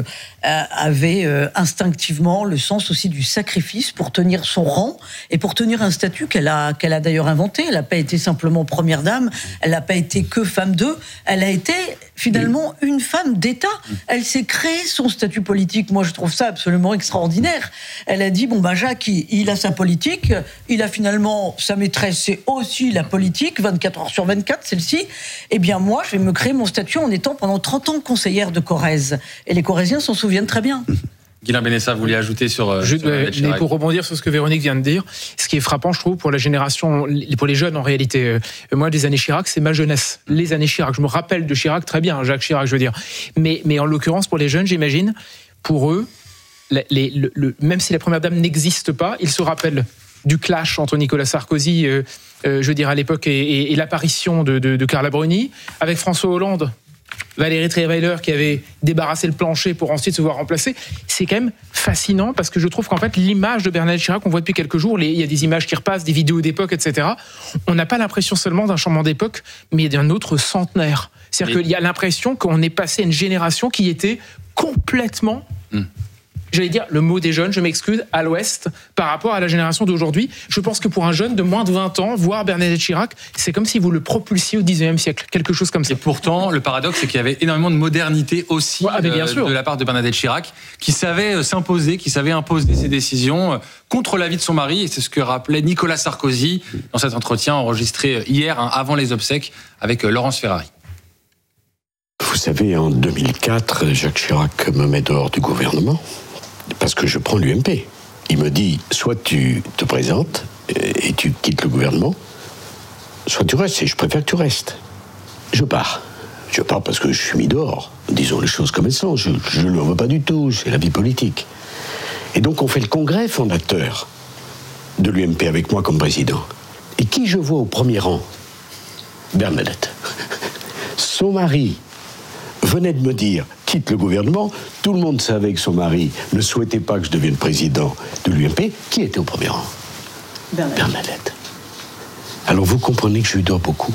avait euh, instinctivement le sens aussi du sacrifice pour tenir son rang et pour tenir un statut qu'elle a, qu'elle a d'ailleurs inventé. Elle n'a pas été simplement première dame, elle n'a pas été que femme d'eux, elle a été finalement oui. une femme d'État. Elle s'est créée son statut politique. Moi, je trouve ça absolument extraordinaire. Elle a dit, bon, ben Jacques, il, il a sa politique, il a finalement sa maîtresse, c'est aussi la politique, vingt-quatre heures sur vingt-quatre, celle-ci, eh bien moi, je vais me créer mon statut en étant pendant trente ans conseillère de Corrèze. Et les Corréziens s'en souviennent très bien. Guylain Benessa, vous vouliez ajouter sur... Euh, Juste, sur euh, mais pour rebondir sur ce que Véronique vient de dire, ce qui est frappant, je trouve, pour la génération, pour les jeunes en réalité, euh, moi, les années Chirac, c'est ma jeunesse. Les années Chirac, je me rappelle de Chirac très bien, Jacques Chirac, je veux dire. Mais, mais en l'occurrence, pour les jeunes, j'imagine, pour eux, les, les, le, le, même si la première dame n'existe pas, ils se rappellent du clash entre Nicolas Sarkozy, euh, euh, je veux dire à l'époque, et, et, et l'apparition de, de, de Carla Bruni, avec François Hollande, Valérie Trierweiler qui avait débarrassé le plancher pour ensuite se voir remplacer. C'est quand même fascinant parce que je trouve qu'en fait l'image de Bernadette Chirac, on voit depuis quelques jours, les, il y a des images qui repassent, des vidéos d'époque, et cetera. On n'a pas l'impression seulement d'un changement d'époque, mais d'un autre centenaire. C'est-à-dire et... qu'il y a l'impression qu'on est passé à une génération qui était complètement... Hum. J'allais dire le mot des jeunes, je m'excuse, à l'ouest par rapport à la génération d'aujourd'hui. Je pense que pour un jeune de moins de vingt ans, voir Bernadette Chirac, c'est comme si vous le propulsiez au dix-neuvième siècle, quelque chose comme ça. Et pourtant, le paradoxe, c'est qu'il y avait énormément de modernité aussi ouais, euh, de la part de Bernadette Chirac, qui savait s'imposer, qui savait imposer ses décisions contre l'avis de son mari, et c'est ce que rappelait Nicolas Sarkozy dans cet entretien enregistré hier, hein, avant les obsèques, avec Laurence Ferrari. Vous savez, en deux mille quatre, Jacques Chirac me met dehors du gouvernement. Parce que je prends l'U M P. Il me dit, soit tu te présentes et tu quittes le gouvernement, soit tu restes, et je préfère que tu restes. Je pars. Je pars parce que je suis mis dehors. Disons les choses comme elles sont. Je ne le veux pas du tout, c'est la vie politique. Et donc on fait le congrès fondateur de l'U M P avec moi comme président. Et qui je vois au premier rang ? Bernadette. Son mari venait de me dire, quitte le gouvernement, tout le monde savait que son mari ne souhaitait pas que je devienne président de l'U M P. Qui était au premier rang ? Bernadette. Bernadette. Alors vous comprenez que je lui dois beaucoup.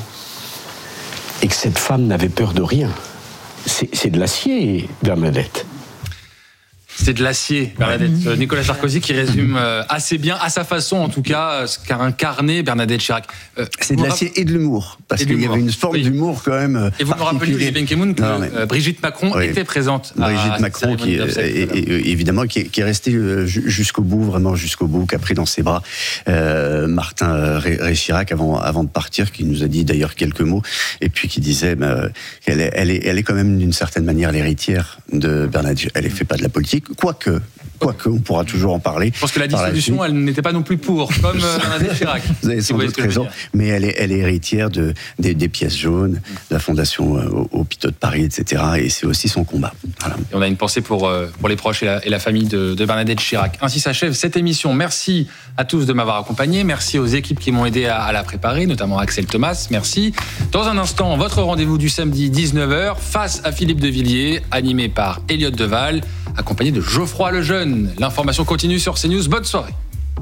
Et que cette femme n'avait peur de rien. C'est, c'est de l'acier, Bernadette. C'est de l'acier, Bernadette. Ouais. Nicolas Sarkozy qui résume assez bien, à sa façon en tout cas, ce qu'a incarné Bernadette Chirac. Euh, c'est de l'acier et de l'humour, parce qu'il y avait une forme oui. d'humour quand même. Et vous me rappelez, Olivier Benkemoun, que non, mais... Brigitte Macron oui. était présente. Brigitte à Macron, qui, est, et, et, évidemment, qui est, qui est restée jusqu'au bout, vraiment jusqu'au bout, qui a pris dans ses bras euh, Martin Ré Chirac avant, avant de partir, qui nous a dit d'ailleurs quelques mots, et puis qui disait bah, qu'elle est, elle est, elle est quand même d'une certaine manière l'héritière de Bernadette. Elle ne fait pas de la politique. Quoique, quoique, on pourra toujours en parler. Je pense que la dissolution, elle n'était pas non plus pour, comme Bernadette Chirac. Vous avez sans doute raison, mais elle est, elle est héritière de, des, des pièces jaunes, de la Fondation euh, Hôpitaux de Paris, et cetera. Et c'est aussi son combat. Voilà. Et on a une pensée pour, euh, pour les proches et la, et la famille de, de Bernadette Chirac. Ainsi s'achève cette émission. Merci à tous de m'avoir accompagné. Merci aux équipes qui m'ont aidé à, à la préparer, notamment Axel Thomas. Merci. Dans un instant, votre rendez-vous du samedi dix-neuf heures, face à Philippe de Villiers, animé par Elliot Deval, accompagné de Geoffroy Lejeune. L'information continue sur CNews. Bonne soirée.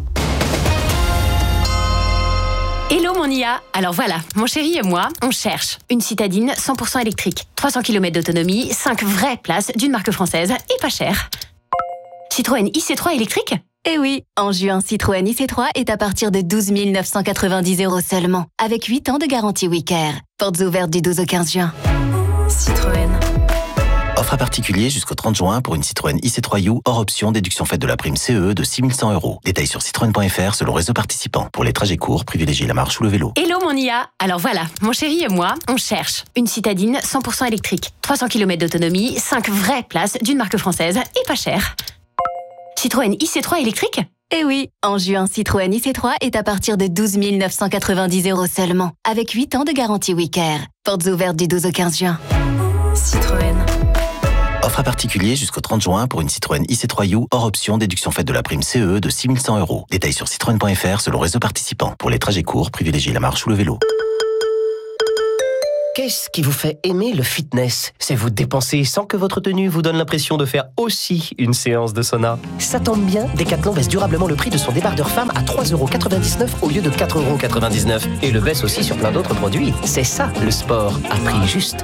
Hello mon I A. Alors voilà, mon chéri et moi, on cherche une citadine cent pour cent électrique, trois cents kilomètres d'autonomie, cinq vraies places d'une marque française et pas cher. Citroën I C trois électrique ? Eh oui, en juin, Citroën I C trois est à partir de douze mille neuf cent quatre-vingt-dix euros seulement, avec huit ans de garantie Wicare. Portes ouvertes du douze au quinze juin. Citroën. Offre à particulier jusqu'au trente juin pour une Citroën I C trois U hors option déduction faite de la prime C E de six mille cent euros. Détails sur citroën point f r selon réseau participant. Pour les trajets courts, privilégiez la marche ou le vélo. Hello mon I A. Alors voilà, mon chéri et moi, on cherche une citadine cent pour cent électrique, trois cents kilomètres d'autonomie, cinq vraies places d'une marque française et pas cher. Citroën I C trois électrique ? Eh oui, en juin, Citroën I C trois est à partir de douze mille neuf cent quatre-vingt-dix euros seulement, avec huit ans de garantie WeCare. Portes ouvertes du douze au quinze juin. Citroën. Offre à particulier jusqu'au trente juin pour une Citroën I C trois U hors option déduction faite de la prime C E de six mille cent euros. Détails sur citroën point f r selon réseau participant. Pour les trajets courts, privilégiez la marche ou le vélo. Qu'est-ce qui vous fait aimer le fitness ? C'est vous dépenser sans que votre tenue vous donne l'impression de faire aussi une séance de sauna. Ça tombe bien, Decathlon baisse durablement le prix de son débardeur femme à trois euros quatre-vingt-dix-neuf au lieu de quatre euros quatre-vingt-dix-neuf. Et le baisse aussi sur plein d'autres produits. C'est ça, le sport, à prix juste.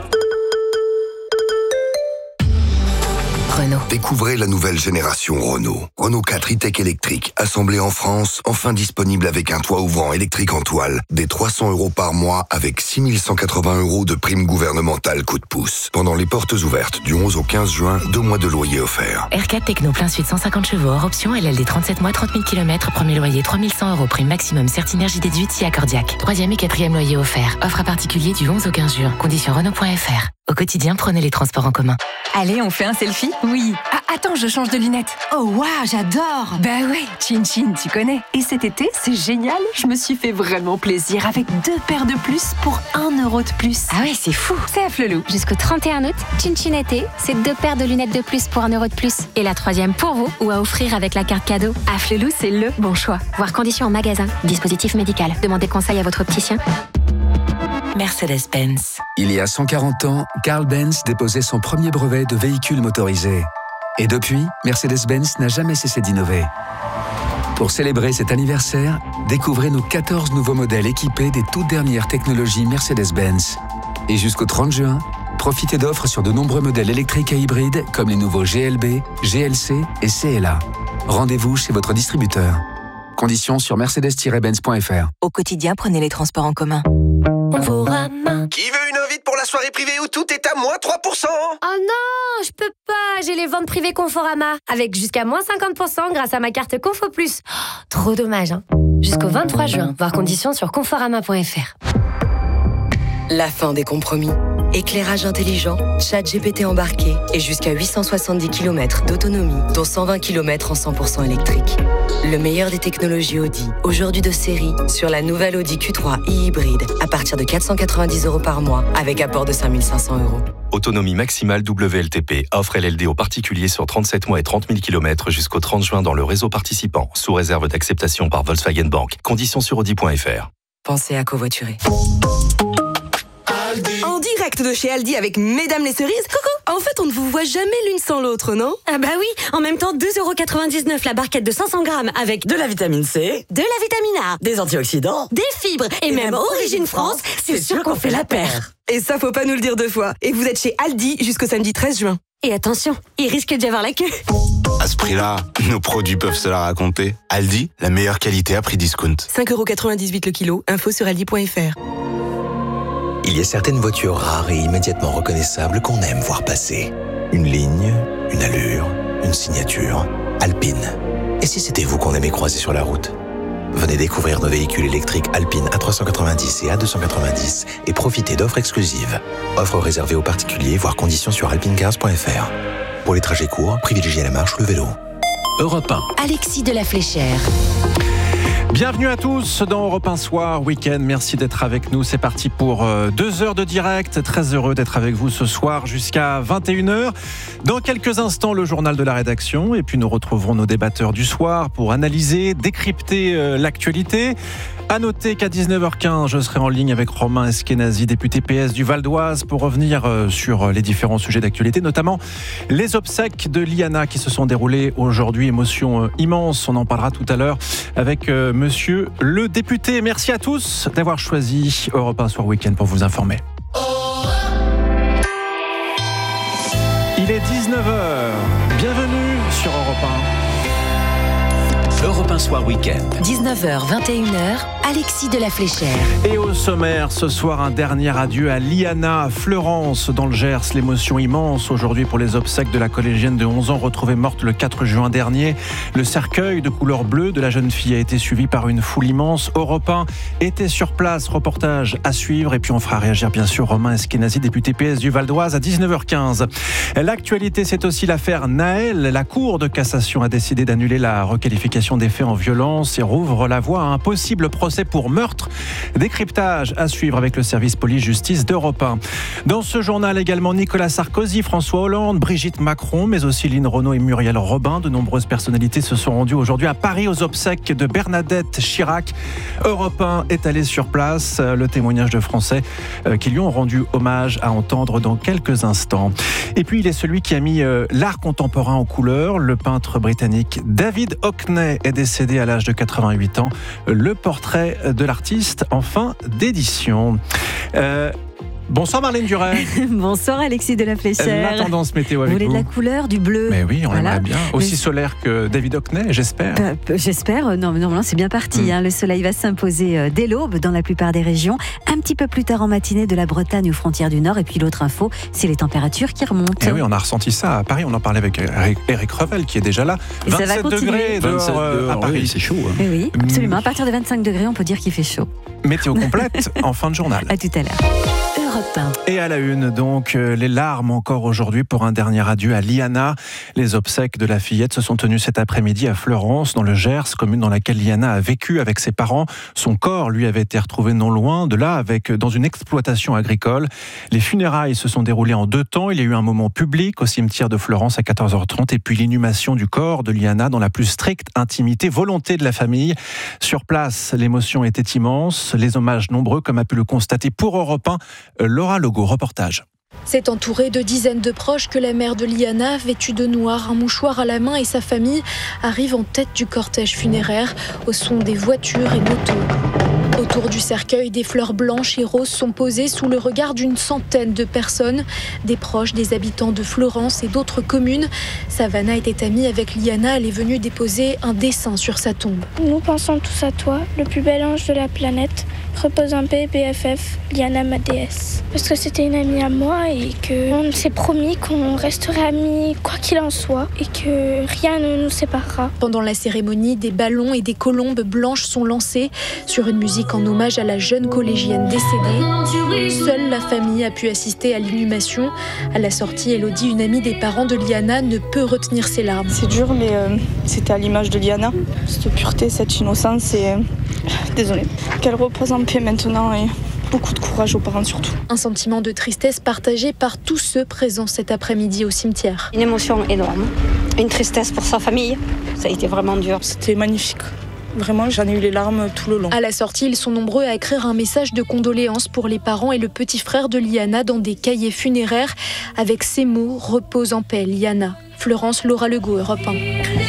Renault. Découvrez la nouvelle génération Renault. Renault quatre e-Tech électrique, assemblé en France, enfin disponible avec un toit ouvrant électrique en toile, des trois cents euros par mois avec six mille cent quatre-vingts euros de prime gouvernementale coup de pouce. Pendant les portes ouvertes du onze au quinze juin, deux mois de loyer offerts. R quatre Techno plein suite cent cinquante chevaux hors option, L L D trente-sept mois, trente mille kilomètres, premier loyer trois mille cent euros, prime maximum Certinergie déduite si accordiaque. Troisième et quatrième loyer offert. Offre à particulier du onze au quinze juin. Conditions Renault point f r. Au quotidien, prenez les transports en commun. Allez, on fait un selfie ? Oui. Ah, attends, je change de lunettes. Oh, waouh, j'adore. Bah ouais, Chin Chin, tu connais. Et cet été, c'est génial. Je me suis fait vraiment plaisir avec deux paires de plus pour un euro de plus. Ah ouais, c'est fou. C'est à Flelou. Jusqu'au trente et un août, Chin Chin été, c'est deux paires de lunettes de plus pour un euro de plus. Et la troisième pour vous ou à offrir avec la carte cadeau. À Flelou, c'est le bon choix. Voir conditions en magasin. Dispositif médical. Demandez conseil à votre opticien. Mercedes-Benz. Il y a cent quarante ans, Carl Benz déposait son premier brevet de véhicule motorisé. Et depuis, Mercedes-Benz n'a jamais cessé d'innover. Pour célébrer cet anniversaire, découvrez nos quatorze nouveaux modèles équipés des toutes dernières technologies Mercedes-Benz. Et jusqu'au trente juin, profitez d'offres sur de nombreux modèles électriques et hybrides comme les nouveaux G L B, G L C et C L A. Rendez-vous chez votre distributeur. Conditions sur mercedes tiret benz point f r. Au quotidien, prenez les transports en commun. Conforama. Qui veut une invite pour la soirée privée où tout est à moins trois pour cent ? Oh non, je peux pas, j'ai les ventes privées Conforama. Avec jusqu'à moins cinquante pour cent grâce à ma carte Confo Plus. Oh, trop dommage, hein. Jusqu'au vingt-trois juin, voir conditions sur conforama point f r. La fin des compromis. Éclairage intelligent, chat G P T embarqué et jusqu'à huit cent soixante-dix kilomètres d'autonomie, dont cent vingt kilomètres en cent pour cent électrique. Le meilleur des technologies Audi, aujourd'hui de série, sur la nouvelle Audi Q trois e-hybride, à partir de quatre cent quatre-vingt-dix euros par mois, avec apport de cinq mille cinq cents euros. Autonomie maximale W L T P. Offre L L D aux particuliers sur trente-sept mois et trente mille kilomètres jusqu'au trente juin dans le réseau participant, sous réserve d'acceptation par Volkswagen Bank. Conditions sur audi point f r. Pensez à covoiturer. En direct de chez Aldi avec Mesdames les cerises. Coucou. En fait, on ne vous voit jamais l'une sans l'autre, non ? Ah bah oui, en même temps, deux euros quatre-vingt-dix-neuf la barquette de cinq cents grammes avec de la vitamine C, de la vitamine A, des antioxydants, des fibres et, et même, même Origine France, c'est sûr qu'on fait la paire. Et ça, faut pas nous le dire deux fois. Et vous êtes chez Aldi jusqu'au samedi treize juin. Et attention, il risque d'y avoir la queue. À ce prix-là, nos produits peuvent se la raconter. Aldi, la meilleure qualité à prix discount. cinq euros quatre-vingt-dix-huit le kilo, info sur aldi point f r. Il y a certaines voitures rares et immédiatement reconnaissables qu'on aime voir passer. Une ligne, une allure, une signature. Alpine. Et si c'était vous qu'on aimait croiser sur la route ? Venez découvrir nos véhicules électriques Alpine A trois cent quatre-vingt-dix et A deux cent quatre-vingt-dix et profitez d'offres exclusives. Offres réservées aux particuliers, voire conditions sur alpinecars point f r. Pour les trajets courts, privilégiez la marche ou le vélo. Europe un. Alexis de la Fléchère. Bienvenue à tous dans Europe un Soir Week-end. Merci d'être avec nous. C'est parti pour deux heures de direct. Très heureux d'être avec vous ce soir jusqu'à vingt et une heures. Dans quelques instants, le journal de la rédaction. Et puis nous retrouverons nos débatteurs du soir pour analyser, décrypter l'actualité. À noter qu'à dix-neuf heures quinze, je serai en ligne avec Romain Eskenazi, député P S du Val d'Oise, pour revenir sur les différents sujets d'actualité, notamment les obsèques de Liana qui se sont déroulées aujourd'hui. Émotion immense. On en parlera tout à l'heure avec monsieur le député. Merci à tous d'avoir choisi Europe un Soir Week-end pour vous informer. Il est dix-neuf heures. Bienvenue sur Europe un. l'Europe un Soir Week-end. dix-neuf heures vingt et une heures, Alexis de la Fléchère. Et au sommaire, ce soir, un dernier adieu à Liana, à Fleurance, dans le Gers. L'émotion immense aujourd'hui pour les obsèques de la collégienne de onze ans retrouvée morte le quatre juin dernier. Le cercueil de couleur bleue de la jeune fille a été suivi par une foule immense. Europe un était sur place, reportage à suivre. Et puis on fera réagir bien sûr Romain Eskenazi, député P S du Val d'Oise, à dix-neuf heures quinze. L'actualité, c'est aussi l'affaire Nahel. La Cour de cassation a décidé d'annuler la requalification des faits en violence et rouvre la voie à un possible procès pour meurtre. Décryptage à suivre avec le service police-justice d'Europe un. Dans ce journal également, Nicolas Sarkozy, François Hollande, Brigitte Macron, mais aussi Lynn Renaud et Muriel Robin. De nombreuses personnalités se sont rendues aujourd'hui à Paris aux obsèques de Bernadette Chirac. Europe un est allé sur place. Le témoignage de Français qui lui ont rendu hommage à entendre dans quelques instants. Et puis il est celui qui a mis l'art contemporain en couleur. Le peintre britannique David Hockney est décédé à l'âge de quatre-vingt-huit ans. Le portrait de l'artiste en fin d'édition. Euh, Bonsoir Marlène Duret. Bonsoir Alexis de la Fléchère. La tendance météo avec vous. Vous voulez de la couleur, du bleu? Mais oui, on voilà. aimerait bien. Aussi Mais... solaire que David Hockney, j'espère. Peu, j'espère. Non, non, non, c'est bien parti. Mm. Hein. Le soleil va s'imposer dès l'aube dans la plupart des régions. Un petit peu plus tard en matinée de la Bretagne aux frontières du Nord. Et puis l'autre info, c'est les températures qui remontent. Et oui, on a ressenti ça à Paris. On en parlait avec Eric Revel qui est déjà là. Et vingt-sept degrés dehors, vingt-sept dehors à Paris. Oui, c'est chaud. Hein. Et oui, absolument. À partir de vingt-cinq degrés, on peut dire qu'il fait chaud. Météo complète en fin de journal. À tout à l'heure. Et à la une, donc, les larmes encore aujourd'hui pour un dernier adieu à Liana. Les obsèques de la fillette se sont tenues cet après-midi à Fleurance, dans le Gers, commune dans laquelle Liana a vécu avec ses parents. Son corps, lui, avait été retrouvé non loin de là, avec, dans une exploitation agricole. Les funérailles se sont déroulées en deux temps. Il y a eu un moment public au cimetière de Fleurance à quatorze heures trente, et puis l'inhumation du corps de Liana dans la plus stricte intimité, volonté de la famille. Sur place, l'émotion était immense, les hommages nombreux, comme a pu le constater pour Europe un, Laura Logo, reportage. C'est entouré de dizaines de proches que la mère de Liana, vêtue de noir, un mouchoir à la main, et sa famille arrivent en tête du cortège funéraire au son des voitures et motos. Autour du cercueil, des fleurs blanches et roses sont posées sous le regard d'une centaine de personnes, des proches, des habitants de Fleurance et d'autres communes. Savannah était amie avec Liana, elle est venue déposer un dessin sur sa tombe. Nous pensons tous à toi, le plus bel ange de la planète. Repose en paix, B F F, Liana, ma déesse. Parce que c'était une amie à moi et qu'on s'est promis qu'on resterait amis quoi qu'il en soit et que rien ne nous séparera. Pendant la cérémonie, des ballons et des colombes blanches sont lancés sur une musique en hommage à la jeune collégienne décédée. Seule la famille a pu assister à l'inhumation. À la sortie, Elodie, une amie des parents de Liana, ne peut retenir ses larmes. C'est dur, mais euh, c'était à l'image de Liana. Cette pureté, cette innocence, et euh, désolée. Qu'elle repose en paix maintenant et beaucoup de courage aux parents surtout. Un sentiment de tristesse partagé par tous ceux présents cet après-midi au cimetière. Une émotion énorme, une tristesse pour sa famille. Ça a été vraiment dur. C'était magnifique. Vraiment, j'en ai eu les larmes tout le long. À la sortie, ils sont nombreux à écrire un message de condoléances pour les parents et le petit frère de Liana dans des cahiers funéraires avec ces mots: repose en paix, Liana. Fleurance, Laura Legault, Europe un.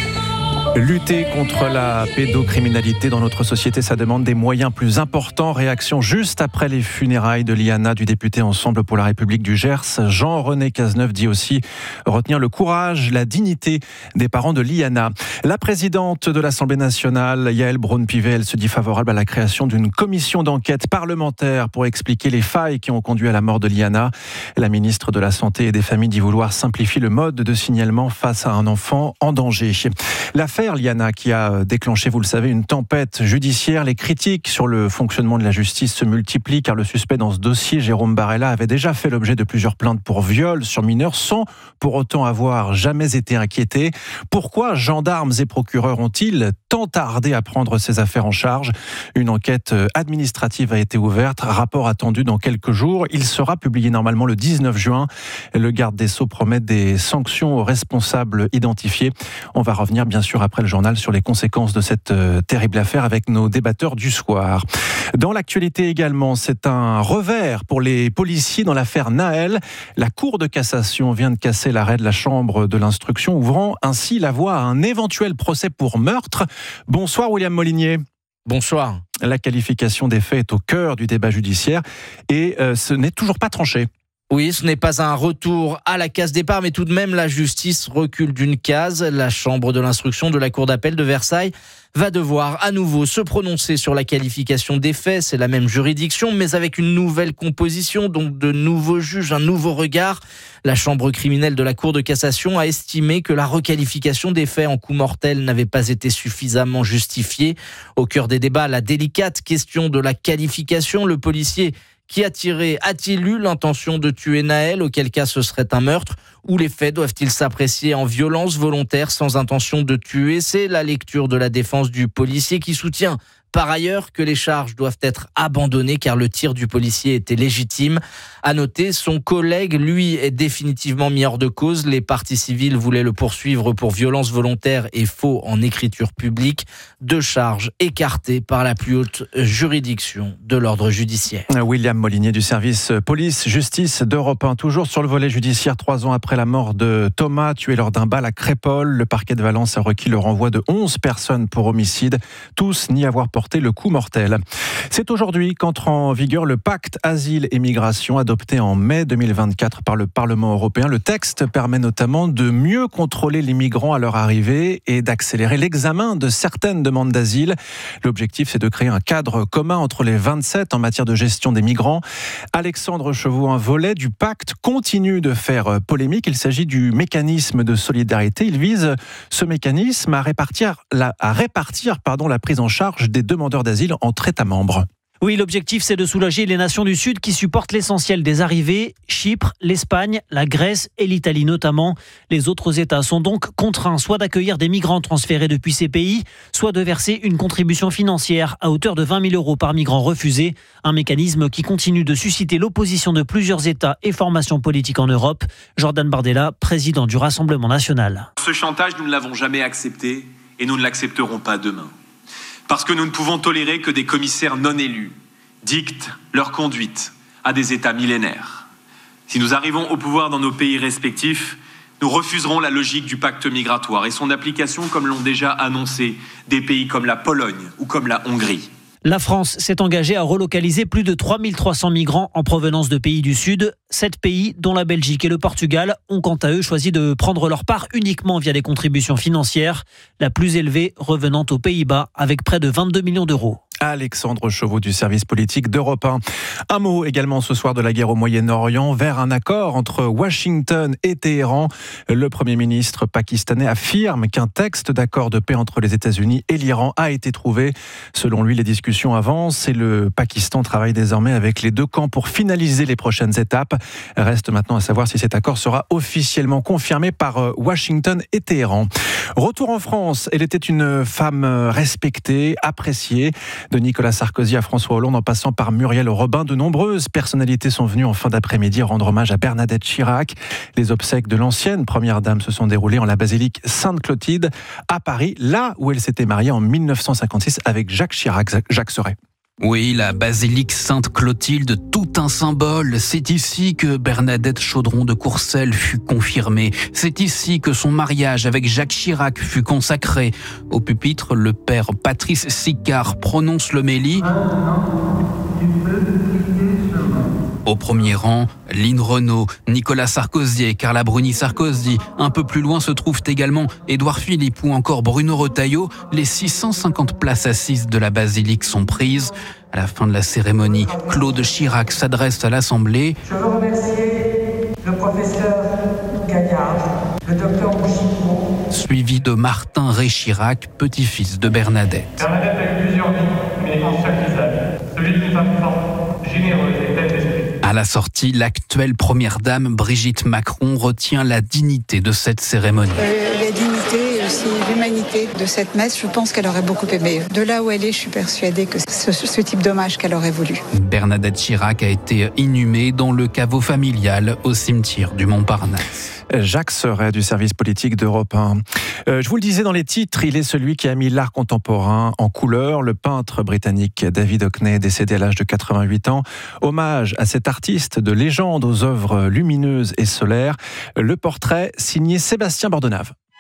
Lutter contre la pédocriminalité dans notre société, ça demande des moyens plus importants. Réaction juste après les funérailles de Liana du député Ensemble pour la République du Gers. Jean-René Cazeneuve dit aussi retenir le courage, la dignité des parents de Liana. La présidente de l'Assemblée nationale, Yaël Braun-Pivet, elle se dit favorable à la création d'une commission d'enquête parlementaire pour expliquer les failles qui ont conduit à la mort de Liana. La ministre de la Santé et des Familles dit vouloir simplifier le mode de signalement face à un enfant en danger. L'affaire Liana qui a déclenché, vous le savez, une tempête judiciaire. Les critiques sur le fonctionnement de la justice se multiplient car le suspect dans ce dossier, Jérôme Barella, avait déjà fait l'objet de plusieurs plaintes pour viol sur mineurs sans pour autant avoir jamais été inquiété. Pourquoi gendarmes et procureurs ont-ils tant tardé à prendre ces affaires en charge? Une enquête administrative a été ouverte, rapport attendu dans quelques jours. Il sera publié normalement le dix-neuf juin. Le garde des Sceaux promet des sanctions aux responsables identifiés. On va revenir bien sûr après le journal sur les conséquences de cette euh, terrible affaire avec nos débatteurs du soir. Dans l'actualité également, c'est un revers pour les policiers dans l'affaire Nahel. La Cour de cassation vient de casser l'arrêt de la Chambre de l'instruction, ouvrant ainsi la voie à un éventuel procès pour meurtre. Bonsoir William Molinier. Bonsoir. La qualification des faits est au cœur du débat judiciaire et euh, ce n'est toujours pas tranché. Oui, ce n'est pas un retour à la case départ, mais tout de même, la justice recule d'une case. La chambre de l'instruction de la cour d'appel de Versailles va devoir à nouveau se prononcer sur la qualification des faits. C'est la même juridiction, mais avec une nouvelle composition, donc de nouveaux juges, un nouveau regard. La chambre criminelle de la cour de cassation a estimé que la requalification des faits en coup mortel n'avait pas été suffisamment justifiée. Au cœur des débats, la délicate question de la qualification. Le policier qui a tiré a-t-il eu l'intention de tuer Naël, auquel cas ce serait un meurtre, ou les faits doivent-ils s'apprécier en violence volontaire sans intention de tuer? C'est la lecture de la défense du policier qui soutient par ailleurs que les charges doivent être abandonnées car le tir du policier était légitime. À noter, son collègue, lui, est définitivement mis hors de cause. Les parties civiles voulaient le poursuivre pour violence volontaire et faux en écriture publique. Deux charges écartées par la plus haute juridiction de l'ordre judiciaire. William Molinier du service police-justice d'Europe un. Toujours sur le volet judiciaire, trois ans après la mort de Thomas, tué lors d'un bal à Crépol, le parquet de Valence a requis le renvoi de onze personnes pour homicide, tous n'y avoir porté le coup mortel. C'est aujourd'hui qu'entre en vigueur le pacte asile et migration adopté en mai deux mille vingt-quatre par le Parlement européen. Le texte permet notamment de mieux contrôler les migrants à leur arrivée et d'accélérer l'examen de certaines demandes d'asile. L'objectif, c'est de créer un cadre commun entre les vingt-sept en matière de gestion des migrants. Alexandre Chevaux, un volet du pacte continue de faire polémique. Il s'agit du mécanisme de solidarité. Il vise ce mécanisme à répartir la, à répartir, pardon, la prise en charge des demandeurs d'asile entre États membres. Oui, l'objectif, c'est de soulager les nations du Sud qui supportent l'essentiel des arrivées. Chypre, l'Espagne, la Grèce et l'Italie notamment. Les autres États sont donc contraints soit d'accueillir des migrants transférés depuis ces pays, soit de verser une contribution financière à hauteur de vingt mille euros par migrant refusé. Un mécanisme qui continue de susciter l'opposition de plusieurs États et formations politiques en Europe. Jordan Bardella, président du Rassemblement national. Ce chantage, nous ne l'avons jamais accepté et nous ne l'accepterons pas demain. Parce que nous ne pouvons tolérer que des commissaires non élus dictent leur conduite à des États millénaires. Si nous arrivons au pouvoir dans nos pays respectifs, nous refuserons la logique du pacte migratoire et son application, comme l'ont déjà annoncé des pays comme la Pologne ou comme la Hongrie. La France s'est engagée à relocaliser plus de trois mille trois cents migrants en provenance de pays du Sud. Sept pays, dont la Belgique et le Portugal, ont quant à eux choisi de prendre leur part uniquement via des contributions financières, la plus élevée revenant aux Pays-Bas avec près de vingt-deux millions d'euros. Alexandre Chevaux du service politique d'Europe un. Un mot également ce soir de la guerre au Moyen-Orient vers un accord entre Washington et Téhéran. Le Premier ministre pakistanais affirme qu'un texte d'accord de paix entre les États-Unis et l'Iran a été trouvé. Selon lui, les discussions avancent et le Pakistan travaille désormais avec les deux camps pour finaliser les prochaines étapes. Reste maintenant à savoir si cet accord sera officiellement confirmé par Washington et Téhéran. Retour en France, elle était une femme respectée, appréciée. De Nicolas Sarkozy à François Hollande en passant par Muriel Robin, de nombreuses personnalités sont venues en fin d'après-midi rendre hommage à Bernadette Chirac. Les obsèques de l'ancienne première dame se sont déroulées en la basilique Sainte-Clotilde à Paris, là où elle s'était mariée en mille neuf cent cinquante-six avec Jacques Chirac. Jacques Serret. Oui, la basilique Sainte-Clotilde, tout un symbole. C'est ici que Bernadette Chaudron de Courcelles fut confirmée. C'est ici que son mariage avec Jacques Chirac fut consacré. Au pupitre, le père Patrice Sicard prononce l'homélie. Au premier rang, Lynn Renault, Nicolas Sarkozy et Carla Bruni Sarkozy. Un peu plus loin se trouvent également Édouard Philippe ou encore Bruno Retailleau. Les six cent cinquante places assises de la basilique sont prises. À la fin de la cérémonie, Claude Chirac s'adresse à l'Assemblée. Je veux remercier le professeur Gaillard, le docteur Bouchicot. Suivi de Martin Ré Chirac, petit-fils de Bernadette. Bernadette a eu plusieurs vies, mais en chaque visage, celui d'une femme forte, généreuse et pleine d'esprit. À la sortie, l'actuelle première dame, Brigitte Macron, retient la dignité de cette cérémonie. Euh, la dignité et aussi l'humanité de cette messe, je pense qu'elle aurait beaucoup aimé. De là où elle est, je suis persuadée que c'est ce, ce type d'hommage qu'elle aurait voulu. Bernadette Chirac a été inhumée dans le caveau familial au cimetière du Montparnasse. Jacques Serret du service politique d'Europe un. Euh, je vous le disais dans les titres, il est celui qui a mis l'art contemporain en couleur. Le peintre britannique David Hockney, décédé à l'âge de quatre-vingt-huit ans. Hommage à cet artiste de légende aux œuvres lumineuses et solaires. Le portrait signé Sébastien Bordenave.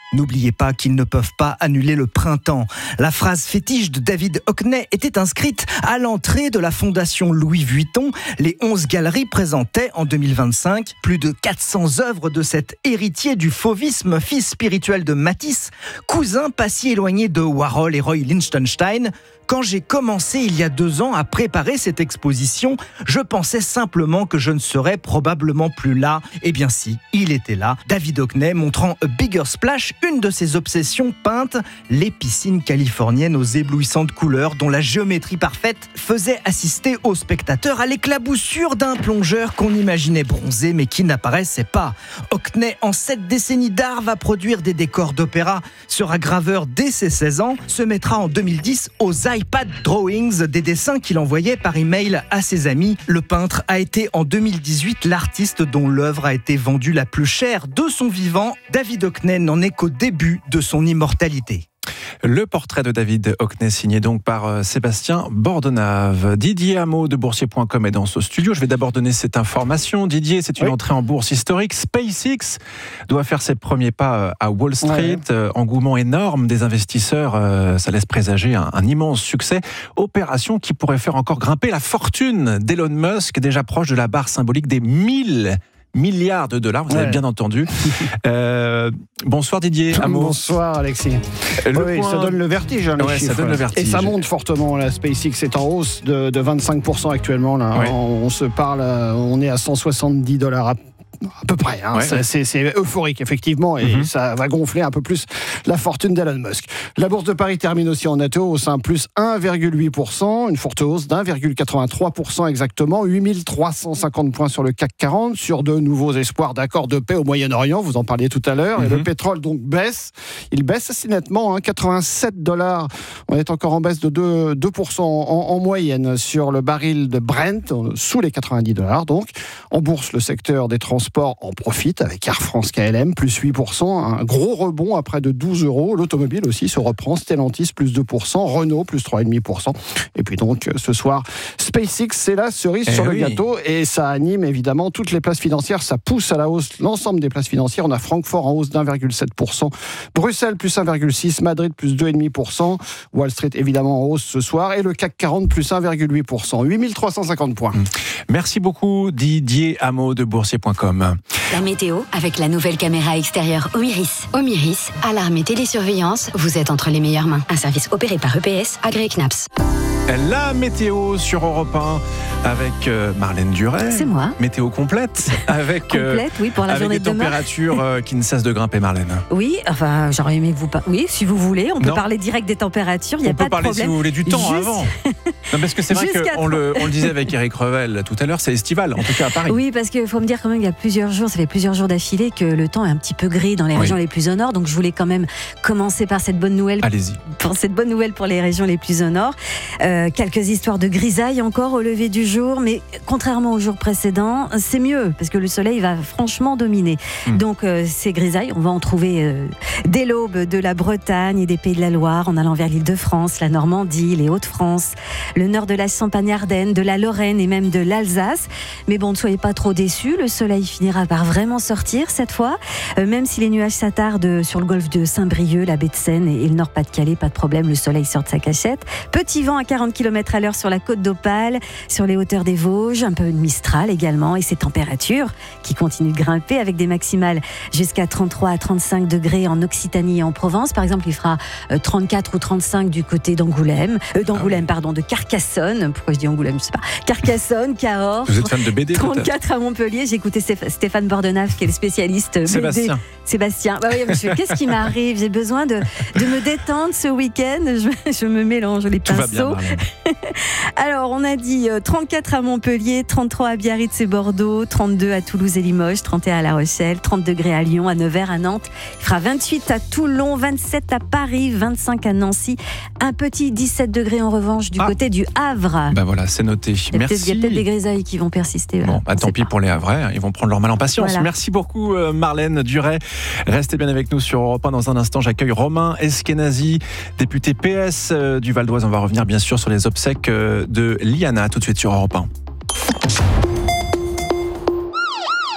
N'oubliez pas qu'ils ne peuvent pas annuler le printemps. La phrase fétiche de David Hockney était inscrite à l'entrée de la fondation Louis Vuitton. Les onze galeries présentaient en deux mille vingt-cinq plus de quatre cents œuvres de cet héritier du fauvisme, fils spirituel de Matisse, cousin pas si éloigné de Warhol et Roy Lichtenstein. Quand j'ai commencé il y a deux ans à préparer cette exposition, je pensais simplement que je ne serais probablement plus là. Eh bien si, il était là. David Hockney montrant A Bigger Splash, une de ses obsessions peintes, les piscines californiennes aux éblouissantes couleurs dont la géométrie parfaite faisait assister aux spectateurs à l'éclaboussure d'un plongeur qu'on imaginait bronzé mais qui n'apparaissait pas. Hockney, en sept décennies d'art, va produire des décors d'opéra, sera graveur dès ses seize ans, se mettra en deux mille dix aux iPad Drawings, des dessins qu'il envoyait par email à ses amis. Le peintre a été en deux mille dix-huit l'artiste dont l'œuvre a été vendue la plus chère de son vivant. David Hockney n'en est qu'au début de son immortalité. Le portrait de David Hockney signé donc par Sébastien Bordenave. Didier Hameau de boursier point com est dans ce studio. Je vais d'abord donner cette information. Didier, c'est une oui. entrée en bourse historique. SpaceX doit faire ses premiers pas à Wall Street. Ouais. Engouement énorme des investisseurs. Ça laisse présager un, un immense succès. Opération qui pourrait faire encore grimper la fortune d'Elon Musk, déjà proche de la barre symbolique des mille milliards de dollars, vous ouais. avez bien entendu. euh, bonsoir Didier Hameau. Bonsoir Alexis. Le oui, point... Ça donne le vertige, hein, les ouais, chiffres. Ça donne le vertige. Et ça monte fortement. La SpaceX est en hausse de, de vingt-cinq pour cent actuellement. Là. Ouais. On, on se parle, on est à cent soixante-dix dollars à à peu près, hein. ouais. c'est, c'est euphorique effectivement et mm-hmm. ça va gonfler un peu plus la fortune d'Elon Musk. La bourse de Paris termine aussi en nette hausse, hein, plus un virgule huit pour cent, une forte hausse d'un virgule quatre-vingt-trois pour cent exactement, huit mille trois cent cinquante points sur le C A C quarante, sur de nouveaux espoirs d'accord de paix au Moyen-Orient, vous en parliez tout à l'heure, mm-hmm. et le pétrole donc baisse, il baisse assez nettement, hein, quatre-vingt-sept dollars, on est encore en baisse de deux, deux pour cent en, en moyenne sur le baril de Brent, sous les quatre-vingt-dix dollars donc. En bourse, le secteur des transports en profite avec Air France K L M, plus huit pour cent, un gros rebond à près de douze euros. L'automobile aussi se reprend, Stellantis, plus deux pour cent, Renault, plus trois virgule cinq pour cent. Et puis donc, ce soir, SpaceX, c'est la cerise eh sur oui. le gâteau et ça anime évidemment toutes les places financières. Ça pousse à la hausse l'ensemble des places financières. On a Francfort en hausse d'un virgule sept pour cent, Bruxelles, plus un virgule six pour cent, Madrid, plus deux virgule cinq pour cent, Wall Street, évidemment, en hausse ce soir, et le C A C quarante, plus un virgule huit pour cent, huit mille trois cent cinquante points. Merci beaucoup, Didier Hameau de boursier point com. La météo avec la nouvelle caméra extérieure Omiris. Omiris, alarme et télésurveillance, vous êtes entre les meilleures mains. Un service opéré par E P S, agréé C N A P S. La météo sur Europe un avec Marlène Duret. C'est moi. Météo complète avec complète, oui, pour la avec journée des de demain. Températures qui ne cessent de grimper, Marlène. Oui, enfin, j'aurais aimé que vous par... Oui, si vous voulez, on peut non. parler direct des températures. Il y a on pas peut de parler, problème. si vous voulez, du temps Juste... avant. Non, parce que c'est vrai qu'on le, on le disait avec Eric Revel tout à l'heure, c'est estival, en tout cas à Paris. Oui, parce qu'il faut me dire quand même, il y a plusieurs jours, ça fait plusieurs jours d'affilée que le temps est un petit peu gris dans les oui. régions les plus au nord. Donc je voulais quand même commencer par cette bonne nouvelle. Allez-y. Pour cette bonne nouvelle pour les régions les plus au nord. Euh, quelques histoires de grisaille encore au lever du jour, mais contrairement aux jours précédents, c'est mieux parce que le soleil va franchement dominer. Mmh. Donc euh, ces grisailles, on va en trouver euh, dès l'aube de la Bretagne et des Pays de la Loire, en allant vers l'Île-de-France, la Normandie, les Hauts-de-France, le nord de la Champagne-Ardenne, de la Lorraine et même de l'Alsace. Mais bon, ne soyez pas trop déçus, le soleil finira par vraiment sortir cette fois, euh, même si les nuages s'attardent sur le golfe de Saint-Brieuc, la baie de Seine et, et le Nord-Pas-de-Calais, pas de problème, le soleil sort de sa cachette. Petit vent à quarante kilomètres à l'heure sur la côte d'Opale, sur les hauteurs des Vosges, un peu de Mistral également, et ces températures qui continuent de grimper avec des maximales jusqu'à trente-trois à trente-cinq degrés en Occitanie et en Provence. Par exemple, il fera trente-quatre ou trente-cinq du côté d'Angoulême, euh, d'Angoulême, pardon, de Carcassonne. Pourquoi je dis Angoulême, je sais pas. Carcassonne, Cahors. Vous êtes fan de B D trente-quatre à Montpellier. J'ai écouté Stéphane Bordenave, qui est le spécialiste Sébastien. B D. Sébastien. Bah oui, monsieur, qu'est-ce qui m'arrive? J'ai besoin de, de me détendre ce week-end. Je, je me mélange les pinceaux. Tout va bien, Alors, on a dit trente-quatre à Montpellier, trente-trois à Biarritz et Bordeaux, trente-deux à Toulouse et Limoges, trente et un à La Rochelle, trente degrés à Lyon, à Nevers, à Nantes. Il fera vingt-huit à Toulon, vingt-sept à Paris, vingt-cinq à Nancy. Un petit dix-sept degrés en revanche du ah. côté du Havre. Bah voilà, c'est noté. Il Merci. Il y a peut-être des grisailles qui vont persister. Bon, bah, tant pis pas. Pour les Havrais, ils vont prendre leur mal en patience. Voilà. Merci beaucoup Marlène Duret. Restez bien avec nous sur Europe un. Dans un instant, j'accueille Romain Eskenazi, député P S du Val d'Oise. On va revenir bien sûr sur les obsèques de Liana. Tout de suite sur Europe un.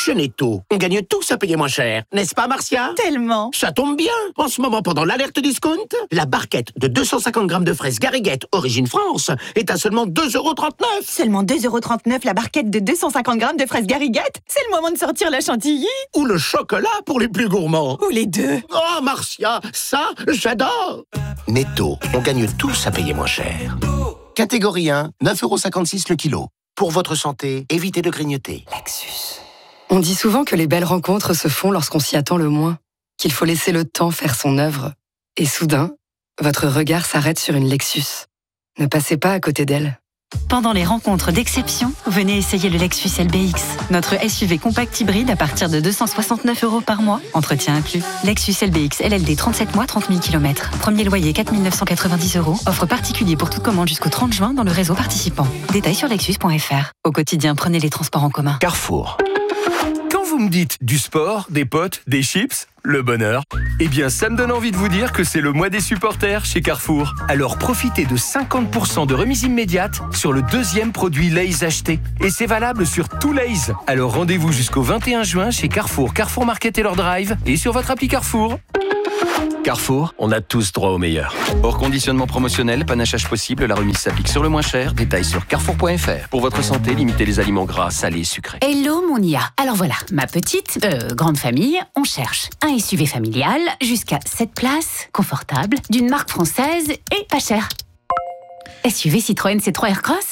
Chez Netto, on gagne tous à payer moins cher. N'est-ce pas, Marcia? Tellement. Ça tombe bien. En ce moment, pendant l'alerte discount, la barquette de deux cent cinquante grammes de fraises Garriguette, origine France, est à seulement deux euros trente-neuf. Seulement deux euros trente-neuf la barquette de deux cent cinquante grammes de fraises Garriguette? C'est le moment de sortir la chantilly. Ou le chocolat pour les plus gourmands. Ou les deux. Oh, Marcia, ça, j'adore. Netto, on gagne tous à payer moins cher. Catégorie un, neuf euros cinquante-six le kilo. Pour votre santé, évitez de grignoter. Lexus. On dit souvent que les belles rencontres se font lorsqu'on s'y attend le moins, qu'il faut laisser le temps faire son œuvre. Et soudain, votre regard s'arrête sur une Lexus. Ne passez pas à côté d'elle. Pendant les rencontres d'exception, venez essayer le Lexus L B X, notre S U V compact hybride à partir de deux cent soixante-neuf euros par mois, entretien inclus. Lexus L B X L L D trente-sept mois, trente mille kilomètres. Premier loyer quatre mille neuf cent quatre-vingt-dix euros. Offre particulier pour toute commande jusqu'au trente juin dans le réseau participant. Détails sur lexus point f r. Au quotidien, prenez les transports en commun. Carrefour. Quand vous me dites du sport, des potes, des chips, le bonheur, eh bien ça me donne envie de vous dire que c'est le mois des supporters chez Carrefour. Alors profitez de cinquante pour cent de remise immédiate sur le deuxième produit Lay's acheté. Et c'est valable sur tout Lay's. Alors rendez-vous jusqu'au vingt et un juin chez Carrefour, Carrefour Market et leur drive et sur votre appli Carrefour. Carrefour, on a tous droit au meilleur. Hors conditionnement promotionnel, panachage possible, la remise s'applique sur le moins cher. Détails sur carrefour point f r. Pour votre santé, limitez les aliments gras, salés, sucrés. Hello mon I A. Alors voilà, ma petite, euh, grande famille, on cherche un S U V familial, jusqu'à sept places, confortable, d'une marque française et pas cher. S U V Citroën C trois Aircross ?